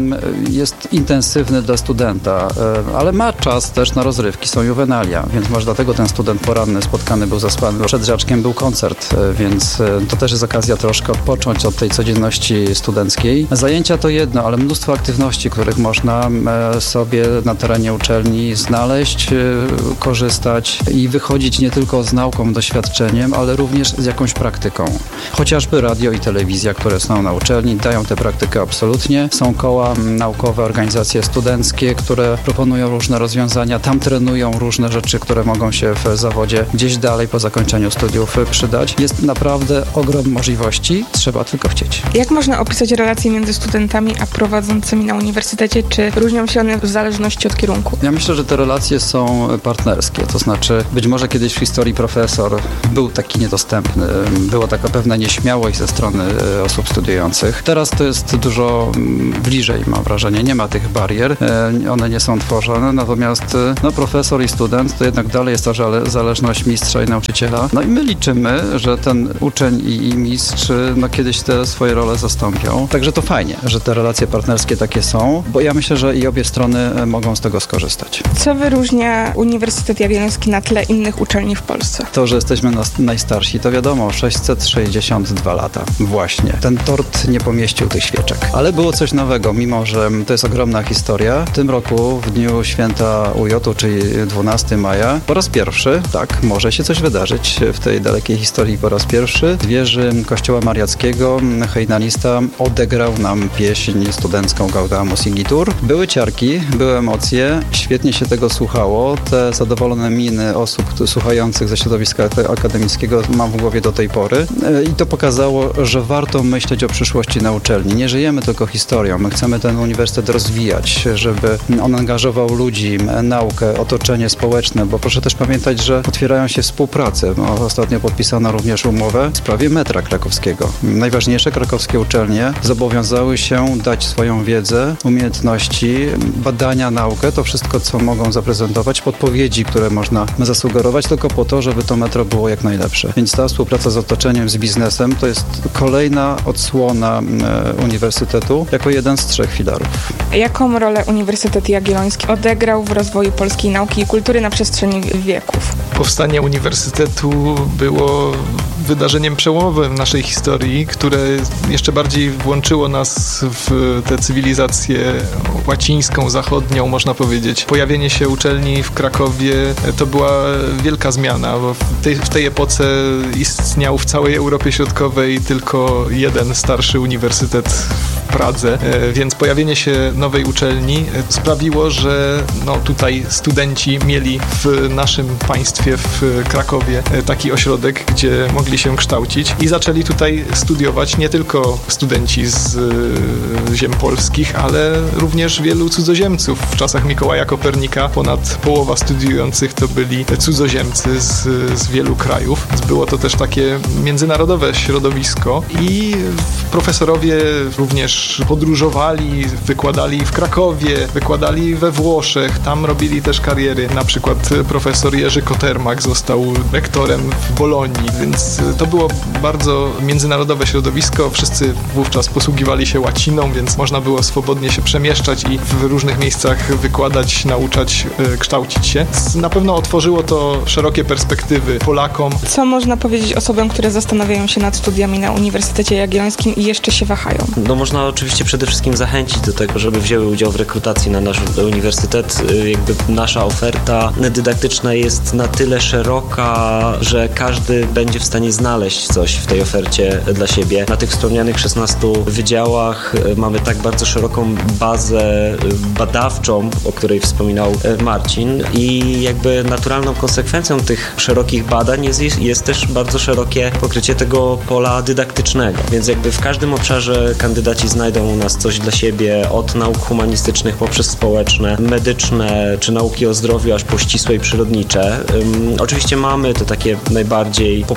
jest intensywny dla studenta, ale ma czas też na rozrywki, są juwenalia, więc może dlatego ten student poranny spotkany był zaspany. Przed Żaczkiem był koncert, więc to też jest okazja troszkę odpocząć od tej codzienności studenckiej. Zajęcia to jedno, ale mnóstwo aktywności, których można sobie na terenie uczelni znaleźć, korzystać i wychodzić nie tylko z nauką, doświadczeniem, ale również z jakąś praktyką. Chociażby radio i telewizja, które są na uczelni, dają tę praktykę absolutnie. Są koła naukowe, organizacje studenckie, które proponują różne rozwiązania. Tam trenują różne rzeczy, które mogą się w zawodzie gdzieś dalej po zakończeniu studiów przydać. Jest naprawdę ogrom możliwości, trzeba tylko chcieć. Jak można opisać relacje między studentami a prowadzącymi na uniwersytecie? Czy różnią się one w zależności od kierunku? Ja myślę, że te relacje są partnerskie, to znaczy być może kiedyś w historii profesor był taki niedostępny, była taka pewna nieśmiałość ze strony osób studiujących. Teraz to jest dużo bliżej, mam wrażenie, nie ma tych barier, one nie są tworzone, natomiast no, profesor i student to jednak dalej jest ta zależność mistrza i nauczyciela. No i my liczymy, że ten uczeń i, i mistrz no, kiedyś te swoje role zastąpią. Także to fajnie, że te relacje partnerskie takie są, bo ja myślę, że i obie strony mogą z tego skorzystać. Co wyróżnia Uniwersytet Jagielloński na tle innych uczelni w Polsce? To, że jesteśmy najstarsi, to wiadomo, sześćset sześćdziesiąt dwa lata. Właśnie. Ten tort nie pomieścił tych świeczek. Ale było coś nowego, mimo że to jest ogromna historia. W tym roku, w dniu święta U J-u, czyli dwunastego maja, po raz pierwszy, tak, może się coś wydarzyć w tej dalekiej historii po raz pierwszy. W wieży Kościoła Mariackiego hejnalista odegrał nam pieśń studencką Gaudeamus Igitur. Były ciarki, były emocje, świetnie się tego słuchało. Te zadowolone miny osób słuchających ze środowiska akademickiego mam w głowie do tej pory. I to pokazało, że warto myśleć o przyszłości na uczelni. Nie żyjemy tylko historią. My chcemy ten uniwersytet rozwijać, żeby on angażował ludzi, naukę, otoczenie społeczne, bo proszę też pamiętać, że otwierają się współprace. No, ostatnio podpisano również umowę w sprawie metra krakowskiego. Najważniejsze krakowskie uczelnie zobowiązały się dać swoją wiedzę, umiejętności, badania, naukę, to wszystko, co mogą zaprezentować, podpowiedzi, które można zasugerować, tylko po to, żeby to metro było jak najlepsze. Więc ta współpraca z otoczeniem, z biznesem, to jest kolejna odsłona e, uniwersytetu jako jeden z trzech filarów. Jaką rolę Uniwersytet Jagielloński odegrał w rozwoju polskiej nauki i kultury na przestrzeni wieków? Powstanie uniwersytetu było wydarzeniem przełomowym w naszej historii, które jeszcze bardziej włączyło nas w tę cywilizację łacińską, zachodnią, można powiedzieć. Pojawienie się uczelni w Krakowie to była wielka zmiana, bo w tej, w tej epoce istniał w całej Europie Środkowej tylko jeden starszy uniwersytet w Pradze, więc pojawienie się nowej uczelni sprawiło, że no, tutaj studenci mieli w naszym państwie, w Krakowie, taki ośrodek, gdzie mogli się kształcić i zaczęli tutaj studiować nie tylko studenci z ziem polskich, ale również wielu cudzoziemców. W czasach Mikołaja Kopernika ponad połowa studiujących to byli cudzoziemcy z, z wielu krajów. Więc było to też takie międzynarodowe środowisko i profesorowie również podróżowali, wykładali w Krakowie, wykładali we Włoszech, tam robili też kariery. Na przykład profesor Jerzy Kotermak został rektorem w Bolonii, więc to było bardzo międzynarodowe środowisko. Wszyscy wówczas posługiwali się łaciną, więc można było swobodnie się przemieszczać i w różnych miejscach wykładać, nauczać, kształcić się. Na pewno otworzyło to szerokie perspektywy Polakom. Co można powiedzieć osobom, które zastanawiają się nad studiami na Uniwersytecie Jagiellońskim i jeszcze się wahają? No można oczywiście przede wszystkim zachęcić do tego, żeby wzięły udział w rekrutacji na nasz uniwersytet. Jakby nasza oferta dydaktyczna jest na tyle szeroka, że każdy będzie w stanie znaleźć coś w tej ofercie dla siebie. Na tych wspomnianych szesnastu wydziałach mamy tak bardzo szeroką bazę badawczą, o której wspominał Marcin, i jakby naturalną konsekwencją tych szerokich badań jest, jest też bardzo szerokie pokrycie tego pola dydaktycznego. Więc jakby w każdym obszarze kandydaci znajdą u nas coś dla siebie, od nauk humanistycznych poprzez społeczne, medyczne czy nauki o zdrowiu, aż po ścisłe i przyrodnicze. Um, oczywiście mamy te takie najbardziej popularne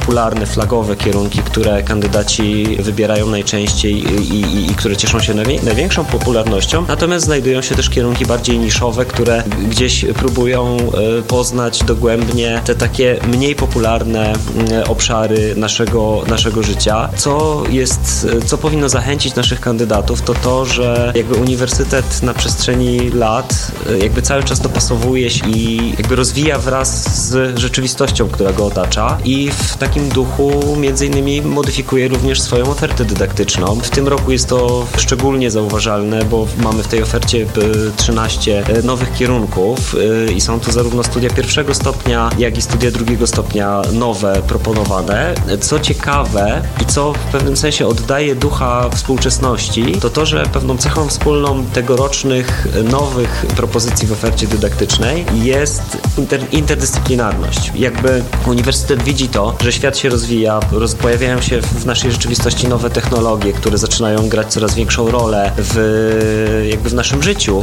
flagowe kierunki, które kandydaci wybierają najczęściej i, i, i które cieszą się najwię- największą popularnością. Natomiast znajdują się też kierunki bardziej niszowe, które gdzieś próbują e, poznać dogłębnie te takie mniej popularne e, obszary naszego, naszego życia. Co jest, co powinno zachęcić naszych kandydatów, to to, że jakby uniwersytet na przestrzeni lat e, jakby cały czas dopasowuje się i jakby rozwija wraz z rzeczywistością, która go otacza i w takim duchu między innymi modyfikuje również swoją ofertę dydaktyczną. W tym roku jest to szczególnie zauważalne, bo mamy w tej ofercie trzynaście nowych kierunków i są to zarówno studia pierwszego stopnia, jak i studia drugiego stopnia nowe proponowane. Co ciekawe i co w pewnym sensie oddaje ducha współczesności, to to, że pewną cechą wspólną tegorocznych nowych propozycji w ofercie dydaktycznej jest inter, interdyscyplinarność. Jakby uniwersytet widzi to, że świat się rozwija, roz, pojawiają się w naszej rzeczywistości nowe technologie, które zaczynają grać coraz większą rolę w, jakby w naszym życiu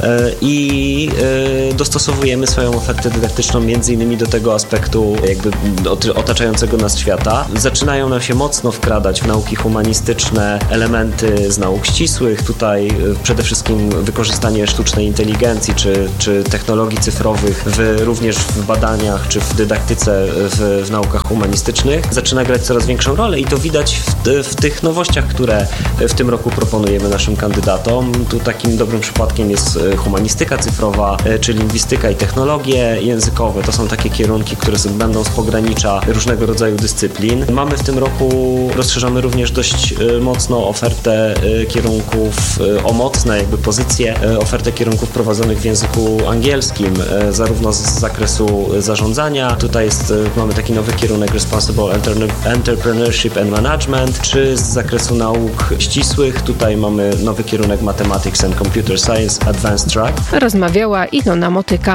i dostosowujemy swoją ofertę dydaktyczną między innymi do tego aspektu jakby otaczającego nas świata. Zaczynają nam się mocno wkradać w nauki humanistyczne elementy z nauk ścisłych. Tutaj przede wszystkim wykorzystanie sztucznej inteligencji czy, czy technologii cyfrowych w, również w badaniach czy w dydaktyce w, w naukach humanistycznych zaczyna grać coraz większą rolę i to widać w, w tych nowościach, które w tym roku proponujemy naszym kandydatom. Tu takim dobrym przypadkiem jest humanistyka cyfrowa, czy lingwistyka i technologie językowe. To są takie kierunki, które będą z pogranicza różnego rodzaju dyscyplin. Mamy w tym roku, rozszerzamy również dość mocno ofertę kierunków o mocne jakby pozycje, ofertę kierunków prowadzonych w języku angielskim, zarówno z zakresu zarządzania. Tutaj jest, mamy taki nowy kierunek Responsible Entrepreneurship and Management, czy z zakresu nauk ścisłych. Tutaj mamy nowy kierunek Mathematics and Computer Science Advanced Track. Rozmawiała Ilona Motyka.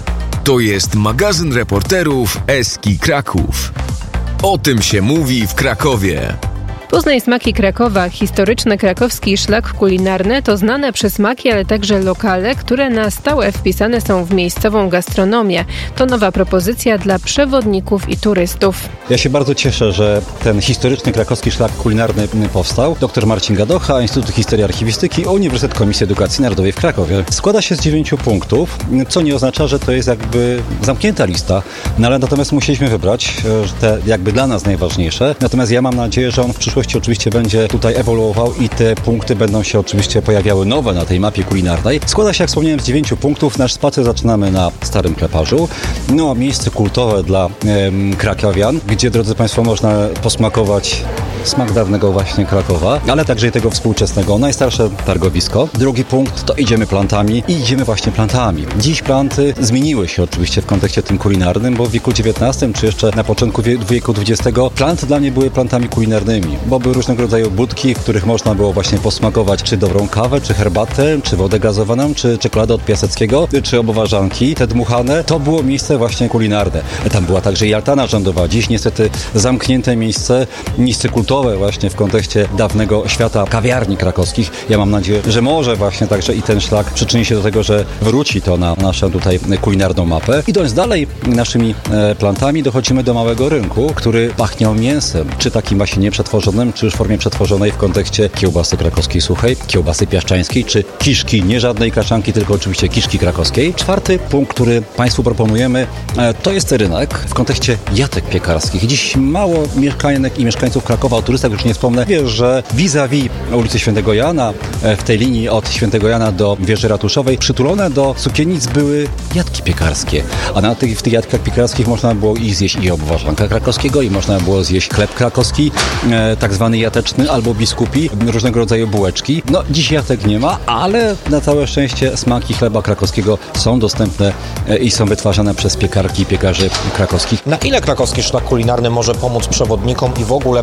To jest magazyn reporterów Eski Kraków. O tym się mówi w Krakowie. Poznaj smaki Krakowa. Historyczny krakowski szlak kulinarny to znane przysmaki, ale także lokale, które na stałe wpisane są w miejscową gastronomię. To nowa propozycja dla przewodników i turystów. Ja się bardzo cieszę, że ten historyczny krakowski szlak kulinarny powstał. Doktor Marcin Gadocha, Instytut Historii i Archiwistyki, Uniwersytet Komisji Edukacji Narodowej w Krakowie. Składa się z dziewięciu punktów, co nie oznacza, że to jest jakby zamknięta lista, no ale natomiast musieliśmy wybrać te jakby dla nas najważniejsze. Natomiast ja mam nadzieję, że on w przyszłości oczywiście będzie tutaj ewoluował i te punkty będą się oczywiście pojawiały nowe na tej mapie kulinarnej. Składa się, jak wspomniałem, z dziewięciu punktów. Nasz spacer zaczynamy na Starym Kleparzu. No, miejsce kultowe dla em, krakowian, gdzie, drodzy Państwo, można posmakować smak dawnego właśnie Krakowa, ale także i tego współczesnego. Najstarsze targowisko. Drugi punkt to idziemy plantami i idziemy właśnie plantami. Dziś planty zmieniły się oczywiście w kontekście tym kulinarnym, bo w wieku dziewiętnastym czy jeszcze na początku wieku dwudziestego planty dla mnie były plantami kulinarnymi, bo były różnego rodzaju budki, w których można było właśnie posmakować czy dobrą kawę, czy herbatę, czy wodę gazowaną, czy czekoladę od Piaseckiego, czy obowarzanki, te dmuchane. To było miejsce właśnie kulinarne. Tam była także i altana rządowa. Dziś niestety zamknięte miejsce, miejsce kulturowe właśnie w kontekście dawnego świata kawiarni krakowskich. Ja mam nadzieję, że może właśnie także i ten szlak przyczyni się do tego, że wróci to na naszą tutaj kulinarną mapę. Idąc dalej naszymi e, plantami, dochodzimy do małego rynku, który pachniał mięsem, czy takim właśnie nieprzetworzonym, czy już w formie przetworzonej w kontekście kiełbasy krakowskiej suchej, kiełbasy piaszczańskiej, czy kiszki, nie żadnej kaszanki, tylko oczywiście kiszki krakowskiej. Czwarty punkt, który Państwu proponujemy, e, to jest rynek w kontekście jatek piekarskich. Dziś mało mieszkanek i mieszkańców Krakowa, o turystach już nie wspomnę, wiesz, że vis-a-vis ulicy Świętego Jana, w tej linii od Świętego Jana do wieży ratuszowej, przytulone do sukiennic były jatki piekarskie. A na tych, w tych jatkach piekarskich można było i zjeść i obwarzanka krakowskiego, i można było zjeść chleb krakowski, e, tak zwany jateczny albo biskupi, różnego rodzaju bułeczki. No, dziś jatek nie ma, ale na całe szczęście smaki chleba krakowskiego są dostępne e, i są wytwarzane przez piekarki i piekarzy krakowskich. Na ile krakowski szlak kulinarny może pomóc przewodnikom i w ogóle promocji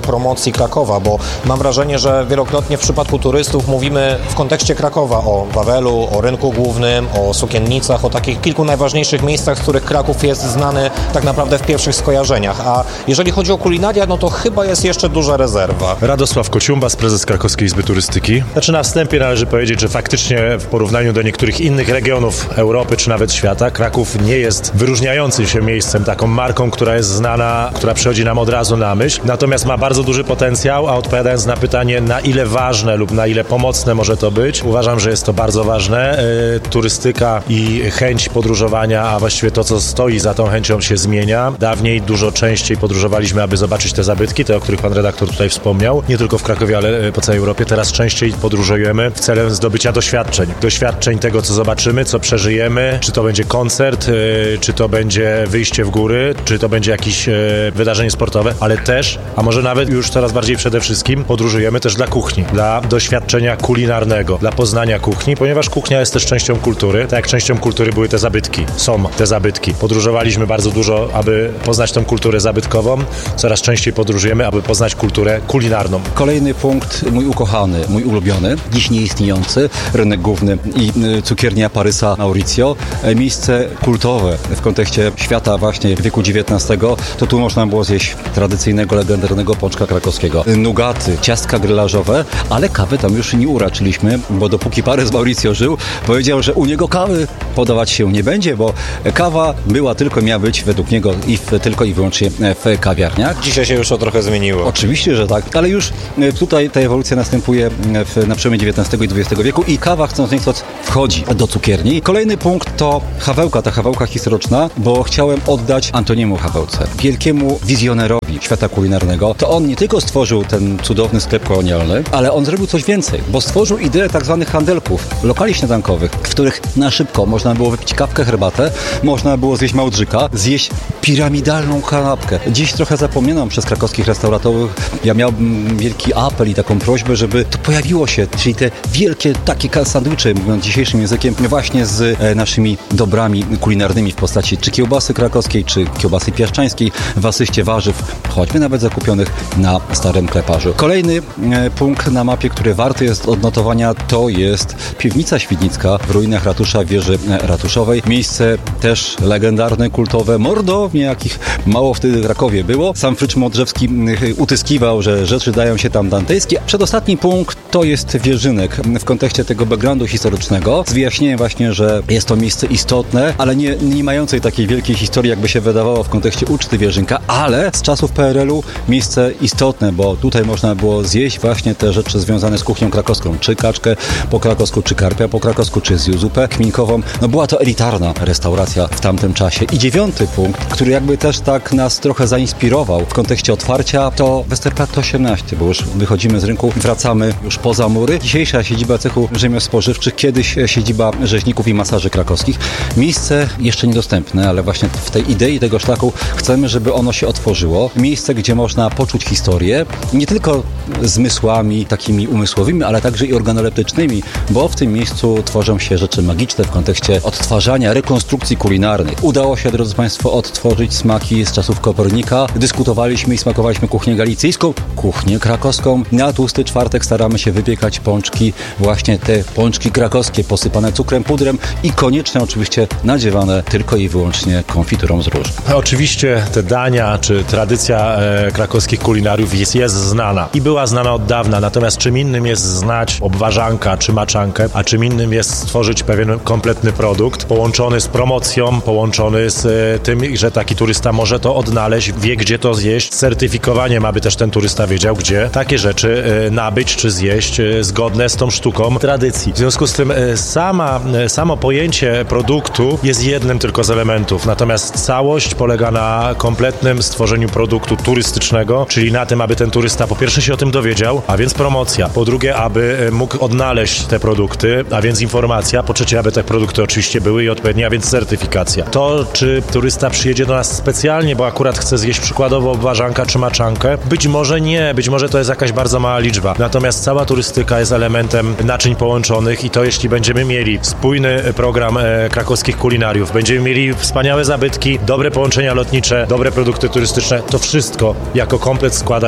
promocji Krakowa, bo mam wrażenie, że wielokrotnie w przypadku turystów mówimy w kontekście Krakowa o Wawelu, o rynku głównym, o sukiennicach, o takich kilku najważniejszych miejscach, z których Kraków jest znany tak naprawdę w pierwszych skojarzeniach. A jeżeli chodzi o kulinaria, no to chyba jest jeszcze duża rezerwa. Radosław Kociumbas, prezes Krakowskiej Izby Turystyki. Znaczy na wstępie należy powiedzieć, że faktycznie w porównaniu do niektórych innych regionów Europy czy nawet świata, Kraków nie jest wyróżniającym się miejscem, taką marką, która jest znana, która przychodzi nam od razu na myśl. Natomiast ma bardzo duży potencjał, a odpowiadając na pytanie, na ile ważne lub na ile pomocne może to być, uważam, że jest to bardzo ważne. Yy, turystyka i chęć podróżowania, a właściwie to, co stoi za tą chęcią, się zmienia. Dawniej dużo częściej podróżowaliśmy, aby zobaczyć te zabytki, te, o których pan redaktor tutaj wspomniał, nie tylko w Krakowie, ale po całej Europie. Teraz częściej podróżujemy w celem zdobycia doświadczeń. Doświadczeń tego, co zobaczymy, co przeżyjemy, czy to będzie koncert, yy, czy to będzie wyjście w góry, czy to będzie jakieś yy, wydarzenie sportowe, ale też, a może nawet już coraz bardziej przede wszystkim, podróżujemy też dla kuchni, dla doświadczenia kulinarnego, dla poznania kuchni, ponieważ kuchnia jest też częścią kultury. Tak jak częścią kultury były te zabytki, są te zabytki. Podróżowaliśmy bardzo dużo, aby poznać tą kulturę zabytkową. Coraz częściej podróżujemy, aby poznać kulturę kulinarną. Kolejny punkt, mój ukochany, mój ulubiony, dziś nieistniejący, rynek główny i cukiernia Parysa Mauricio. Miejsce kultowe w kontekście świata właśnie wieku dziewiętnastego, to tu można było zjeść tradycyjnego, legendarnego pączka krakowskiego. Nugaty, ciastka grylażowe, ale kawy tam już nie uraczyliśmy, bo dopóki Parys Mauricio żył, powiedział, że u niego kawy podawać się nie będzie, bo kawa była tylko, miała być według niego i w, tylko i wyłącznie w kawiarniach. Dzisiaj się już to trochę zmieniło. Oczywiście, że tak, ale już tutaj ta ewolucja następuje w, na przełomie dziewiętnastego i dwudziestego wieku i kawa, chcąc nie chcąc, wchodzi do cukierni. Kolejny punkt to Hawełka, ta Hawełka historyczna, bo chciałem oddać Antoniemu Hawełce, wielkiemu wizjonerowi świata kulinarnego. To on nie tylko stworzył ten cudowny sklep kolonialny, ale on zrobił coś więcej, bo stworzył ideę tak zwanych handelków, lokali śniadankowych, w których na szybko można było wypić kawkę, herbatę, można było zjeść małdrzyka, zjeść piramidalną kanapkę. Dziś trochę zapomniano przez krakowskich restauratorów. Ja miałbym wielki apel i taką prośbę, żeby to pojawiło się, czyli te wielkie takie sandwicze, mówiąc dzisiejszym językiem, właśnie z e, naszymi dobrami kulinarnymi w postaci czy kiełbasy krakowskiej, czy kiełbasy piaszczańskiej, w asyście warzyw, choćby nawet zakupionych na starym kleparzu. Kolejny e, punkt na mapie, który warty jest odnotowania, to jest Piwnica Świdnicka w ruinach ratusza, wieży ratuszowej. Miejsce też legendarne, kultowe, mordownie, jakich mało wtedy w Krakowie było. Sam Frycz Modrzewski utyskiwał, że rzeczy dają się tam dantejskie. Przedostatni punkt to jest Wierzynek w kontekście tego backgroundu historycznego. Z wyjaśnieniem właśnie, że jest to miejsce istotne, ale nie, nie mającej takiej wielkiej historii, jakby się wydawało w kontekście uczty Wierzynka, ale z czasów P R L u miejsce istotne, bo tutaj można było zjeść właśnie te rzeczy związane z kuchnią krakowską, czy kaczkę po krakowsku, czy karpia po krakowsku, czy zupę kminkową. No była to elitarna restauracja w tamtym czasie. I dziewiąty punkt, który jakby też tak nas trochę zainspirował w kontekście otwarcia, to Westerplatte osiemnaście, bo już wychodzimy z rynku, wracamy już poza mury. Dzisiejsza siedziba cechu rzemiosł spożywczych, kiedyś siedziba rzeźników i masaży krakowskich. Miejsce jeszcze niedostępne, ale właśnie w tej idei tego szlaku chcemy, żeby ono się otworzyło. Miejsce, gdzie można poczuć historię, nie tylko zmysłami takimi umysłowymi, ale także i organoleptycznymi, bo w tym miejscu tworzą się rzeczy magiczne w kontekście odtwarzania, rekonstrukcji kulinarnych. Udało się, drodzy Państwo, odtworzyć smaki z czasów Kopernika. Dyskutowaliśmy i smakowaliśmy kuchnię galicyjską, kuchnię krakowską. Na tłusty czwartek staramy się wypiekać pączki, właśnie te pączki krakowskie, posypane cukrem, pudrem i koniecznie oczywiście nadziewane tylko i wyłącznie konfiturą z róż. Oczywiście te dania, czy tradycja e, krakowskich kulinariów jest, jest znana i była znana od dawna, natomiast czym innym jest znać obwarzanka czy maczankę, a czym innym jest stworzyć pewien kompletny produkt, połączony z promocją, połączony z e, tym, że taki turysta może to odnaleźć, wie gdzie to zjeść, certyfikowaniem, aby też ten turysta wiedział, gdzie takie rzeczy e, nabyć czy zjeść e, zgodne z tą sztuką tradycji. W związku z tym e, sama, e, samo pojęcie produktu jest jednym tylko z elementów, natomiast całość polega na kompletnym stworzeniu produktu turystycznego, czyli na tym, aby ten turysta po pierwsze się o tym dowiedział, a więc promocja, po drugie, aby mógł odnaleźć te produkty, a więc informacja, po trzecie, aby te produkty oczywiście były i odpowiednie, a więc certyfikacja. To, czy turysta przyjedzie do nas specjalnie, bo akurat chce zjeść przykładowo obwarzanka czy maczankę, być może nie, być może to jest jakaś bardzo mała liczba, natomiast cała turystyka jest elementem naczyń połączonych i to jeśli będziemy mieli spójny program e, krakowskich kulinariów, będziemy mieli wspaniałe zabytki, dobre połączenia lotnicze, dobre produkty turystyczne, to wszystko jako komplet składa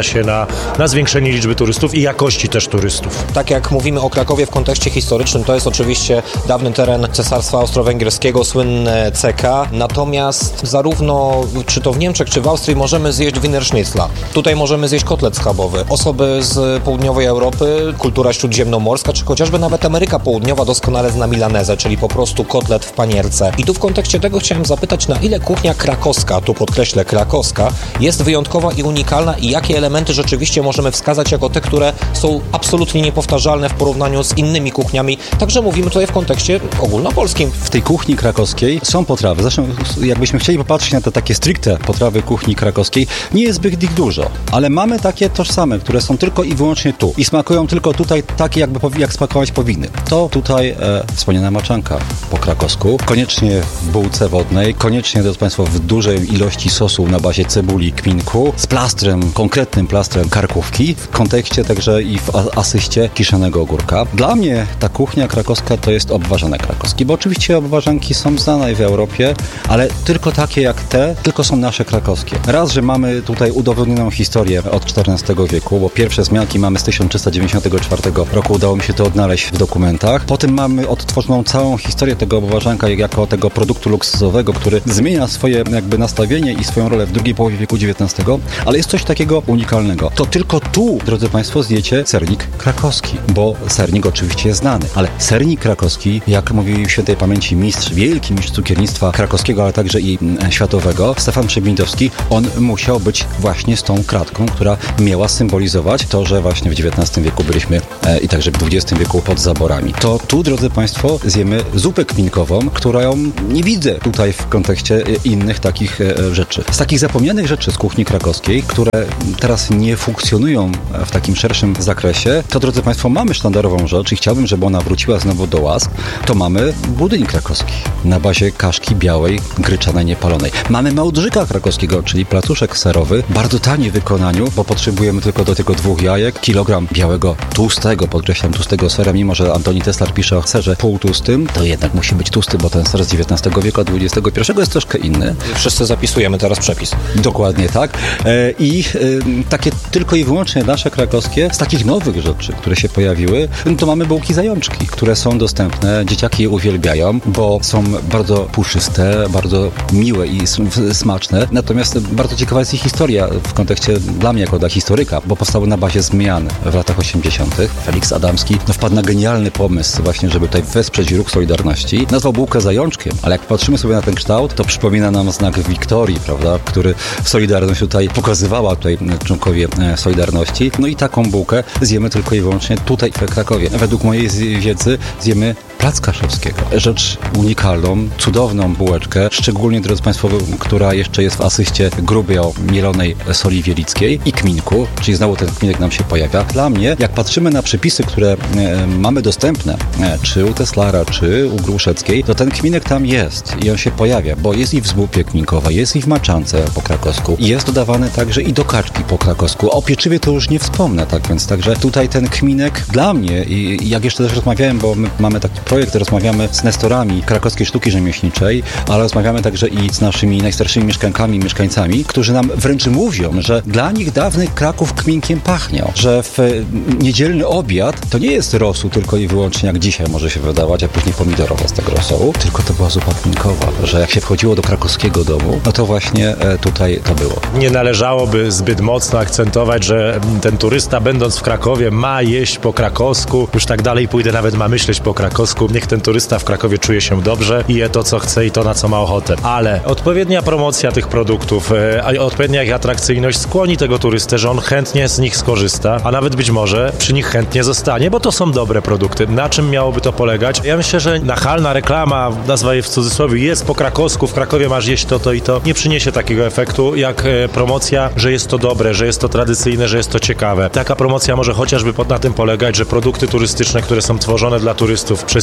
przekłada się na, na zwiększenie liczby turystów i jakości też turystów. Tak jak mówimy o Krakowie w kontekście historycznym, to jest oczywiście dawny teren Cesarstwa Austro-Węgierskiego, słynne C K, natomiast zarówno czy to w Niemczech, czy w Austrii możemy zjeść Wiener Schnitzla. Tutaj możemy zjeść kotlet schabowy. Osoby z południowej Europy, kultura śródziemnomorska, czy chociażby nawet Ameryka Południowa doskonale zna milanezę, czyli po prostu kotlet w panierce. I tu w kontekście tego chciałem zapytać, na ile kuchnia krakowska, tu podkreślę krakowska, jest wyjątkowa i unikalna i jakie elementy rzeczywiście możemy wskazać jako te, które są absolutnie niepowtarzalne w porównaniu z innymi kuchniami. Także mówimy tutaj w kontekście ogólnopolskim. W tej kuchni krakowskiej są potrawy. Zresztą jakbyśmy chcieli popatrzeć na te takie stricte potrawy kuchni krakowskiej, nie jest zbyt ich dużo, ale mamy takie tożsame, które są tylko i wyłącznie tu i smakują tylko tutaj takie, jakby jak smakować powinny. To tutaj e, wspomniana maczanka po krakowsku, koniecznie w bułce wodnej, koniecznie, drodzy Państwo, w dużej ilości sosu na bazie cebuli, kminku, z plastrem, konkretnym plastrem karkówki, w kontekście także i w asyście kiszonego ogórka. Dla mnie ta kuchnia krakowska to jest obwarzane krakowskie, bo oczywiście obwarzanki są znane w Europie, ale tylko takie jak te, tylko są nasze krakowskie. Raz, że mamy tutaj udowodnioną historię od czternastego wieku, bo pierwsze wzmianki mamy z tysiąc trzysta dziewięćdziesiątego czwartego roku, udało mi się to odnaleźć w dokumentach. Potem mamy odtworzoną całą historię tego obwarzanka jako tego produktu luksusowego, który zmienia swoje jakby nastawienie i swoją rolę w drugiej połowie wieku dziewiętnastego, ale jest coś takiego unikalnego. To tylko tu, drodzy Państwo, zjecie sernik krakowski, bo sernik oczywiście jest znany, ale sernik krakowski, jak mówił w świętej pamięci mistrz, wielki mistrz cukiernictwa krakowskiego, ale także i światowego, Stefan Przybindowski, on musiał być właśnie z tą kratką, która miała symbolizować to, że właśnie w dziewiętnastym wieku byliśmy e, i także w dwudziestym wieku pod zaborami. To tu, drodzy Państwo, zjemy zupę kminkową, którą nie widzę tutaj w kontekście innych takich e, rzeczy. Z takich zapomnianych rzeczy z kuchni krakowskiej, które teraz nie funkcjonują w takim szerszym zakresie, to, drodzy Państwo, mamy sztandarową rzecz i chciałbym, żeby ona wróciła znowu do łask, to mamy budyń krakowski na bazie kaszki białej, gryczanej, niepalonej. Mamy małdrzyka krakowskiego, czyli placuszek serowy, bardzo tani w wykonaniu, bo potrzebujemy tylko do tego dwóch jajek, kilogram białego, tłustego, podkreślam, tłustego sera, mimo że Antoni Teslar pisze o serze półtłustym, to jednak musi być tłusty, bo ten ser z dziewiętnastego wieku, a dwudziestego pierwszego jest troszkę inny. Wszyscy zapisujemy teraz przepis. Dokładnie tak. E, I e, takie tylko i wyłącznie nasze krakowskie, z takich nowych rzeczy, które się pojawiły, to mamy bułki zajączki, które są dostępne, dzieciaki je uwielbiają, bo są bardzo puszyste, bardzo miłe i smaczne. Natomiast bardzo ciekawa jest ich historia w kontekście dla mnie jako dla historyka, bo powstały na bazie zmian w latach osiemdziesiątych. Felix Adamski no, wpadł na genialny pomysł właśnie, żeby tutaj wesprzeć ruch Solidarności. Nazwał bułkę zajączkiem, ale jak patrzymy sobie na ten kształt, to przypomina nam znak Wiktorii, prawda, który Solidarność tutaj pokazywała, tutaj członkowie Solidarności. No i taką bułkę zjemy tylko i wyłącznie tutaj w Krakowie. Według mojej wiedzy zjemy plac kaszewskiego. Rzecz unikalną, cudowną bułeczkę, szczególnie, drodzy Państwo, która jeszcze jest w asyście grubio mielonej soli wielickiej i kminku, czyli znowu ten kminek nam się pojawia. Dla mnie, jak patrzymy na przepisy, które e, mamy dostępne, e, czy u Teslara, czy u Gruszeckiej, to ten kminek tam jest i on się pojawia, bo jest i w zbupie kminkowa, jest i w maczance po krakowsku, jest dodawany także i do kaczki po krakowsku. O pieczywie to już nie wspomnę, tak więc także tutaj ten kminek dla mnie i, i jak jeszcze też rozmawiałem, bo my mamy taki projekt, rozmawiamy z nestorami krakowskiej sztuki rzemieślniczej, ale rozmawiamy także i z naszymi najstarszymi mieszkankami, mieszkańcami, którzy nam wręcz mówią, że dla nich dawny Kraków kminkiem pachniał, że w niedzielny obiad to nie jest rosół tylko i wyłącznie jak dzisiaj może się wydawać, a później pomidorowa z tego rosołu, tylko to była zupa kminkowa, że jak się wchodziło do krakowskiego domu, no to właśnie tutaj to było. Nie należałoby zbyt mocno akcentować, że ten turysta będąc w Krakowie ma jeść po krakowsku, już tak dalej pójdę, nawet ma myśleć po krakowsku. Niech ten turysta w Krakowie czuje się dobrze i je to, co chce i to, na co ma ochotę. Ale odpowiednia promocja tych produktów, a odpowiednia ich atrakcyjność skłoni tego turystę, że on chętnie z nich skorzysta, a nawet być może przy nich chętnie zostanie, bo to są dobre produkty. Na czym miałoby to polegać? Ja myślę, że nachalna reklama, nazwa jej w cudzysłowie, jest po krakowsku, w Krakowie masz jeść to, to i to, nie przyniesie takiego efektu jak promocja, że jest to dobre, że jest to tradycyjne, że jest to ciekawe. Taka promocja może chociażby na tym polegać, że produkty turystyczne, które są tworzone dla turystów przez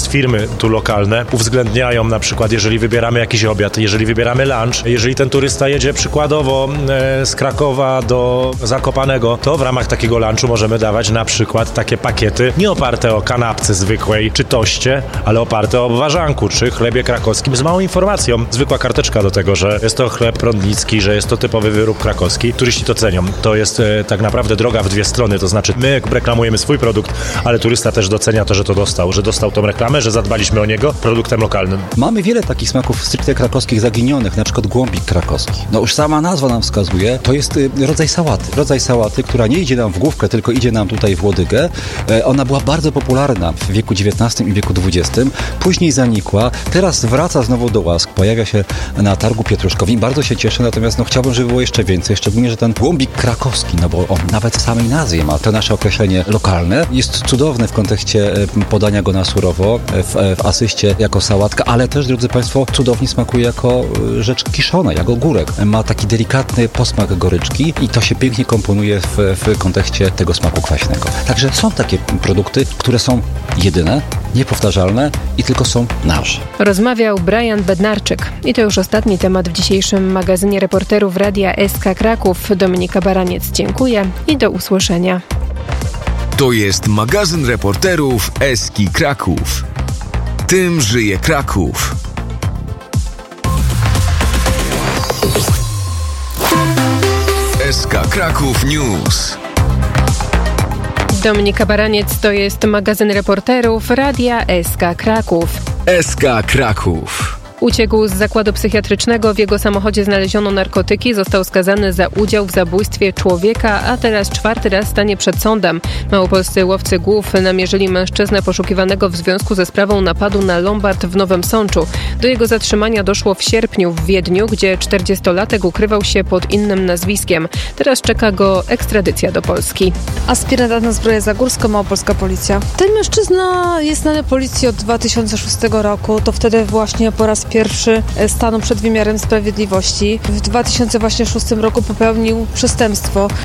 firmy tu lokalne uwzględniają na przykład, jeżeli wybieramy jakiś obiad, jeżeli wybieramy lunch, jeżeli ten turysta jedzie przykładowo e, z Krakowa do Zakopanego, to w ramach takiego lunchu możemy dawać na przykład takie pakiety nie oparte o kanapce zwykłej czy toście, ale oparte o ważanku czy chlebie krakowskim z małą informacją. Zwykła karteczka do tego, że jest to chleb prądnicki, że jest to typowy wyrób krakowski. Turyści to cenią. To jest e, tak naprawdę droga w dwie strony, to znaczy my reklamujemy swój produkt, ale turysta też docenia to, że to dostał, że dostał tą reklamę, że zadbaliśmy o niego produktem lokalnym. Mamy wiele takich smaków stricte krakowskich zaginionych, na przykład głąbik krakowski. No już sama nazwa nam wskazuje, to jest y, rodzaj sałaty. Rodzaj sałaty, która nie idzie nam w główkę, tylko idzie nam tutaj w łodygę. E, ona była bardzo popularna w wieku dziewiętnastym i wieku dwudziestym. Później zanikła, teraz wraca znowu do łask, pojawia się na targu pietruszkowym. Bardzo się cieszę, natomiast no, chciałbym, żeby było jeszcze więcej, szczególnie, że ten głąbik krakowski, no bo on nawet w samej nazwie ma to nasze określenie lokalne. Jest cudowny w kontekście podania go na surowo, w, w asyście jako sałatka, ale też, drodzy Państwo, cudownie smakuje jako rzecz kiszona, jako ogórek. Ma taki delikatny posmak goryczki i to się pięknie komponuje w, w kontekście tego smaku kwaśnego. Także są takie produkty, które są jedyne, niepowtarzalne i tylko są nasze. Rozmawiał Brian Bednarczyk. I to już ostatni temat w dzisiejszym magazynie reporterów Radia S K Kraków. Dominika Baraniec, dziękuję i do usłyszenia. To jest magazyn reporterów S K Kraków. Tym żyje Kraków. S K Kraków News. Dominika Baraniec, to jest magazyn reporterów Radia S K Kraków. S K Kraków. Uciekł z zakładu psychiatrycznego, w jego samochodzie znaleziono narkotyki, został skazany za udział w zabójstwie człowieka, a teraz czwarty raz stanie przed sądem. Małopolscy łowcy głów namierzyli mężczyznę poszukiwanego w związku ze sprawą napadu na Lombard w Nowym Sączu. Do jego zatrzymania doszło w sierpniu w Wiedniu, gdzie czterdziestolatek ukrywał się pod innym nazwiskiem. Teraz czeka go ekstradycja do Polski. Aspirant na zbroję zagórską, małopolska policja. Ten mężczyzna jest znany policji od dwa tysiące szóstego roku. To wtedy właśnie po raz pierwszy stanął przed wymiarem sprawiedliwości. W dwa tysiące szóstym roku popełnił przestępstwo.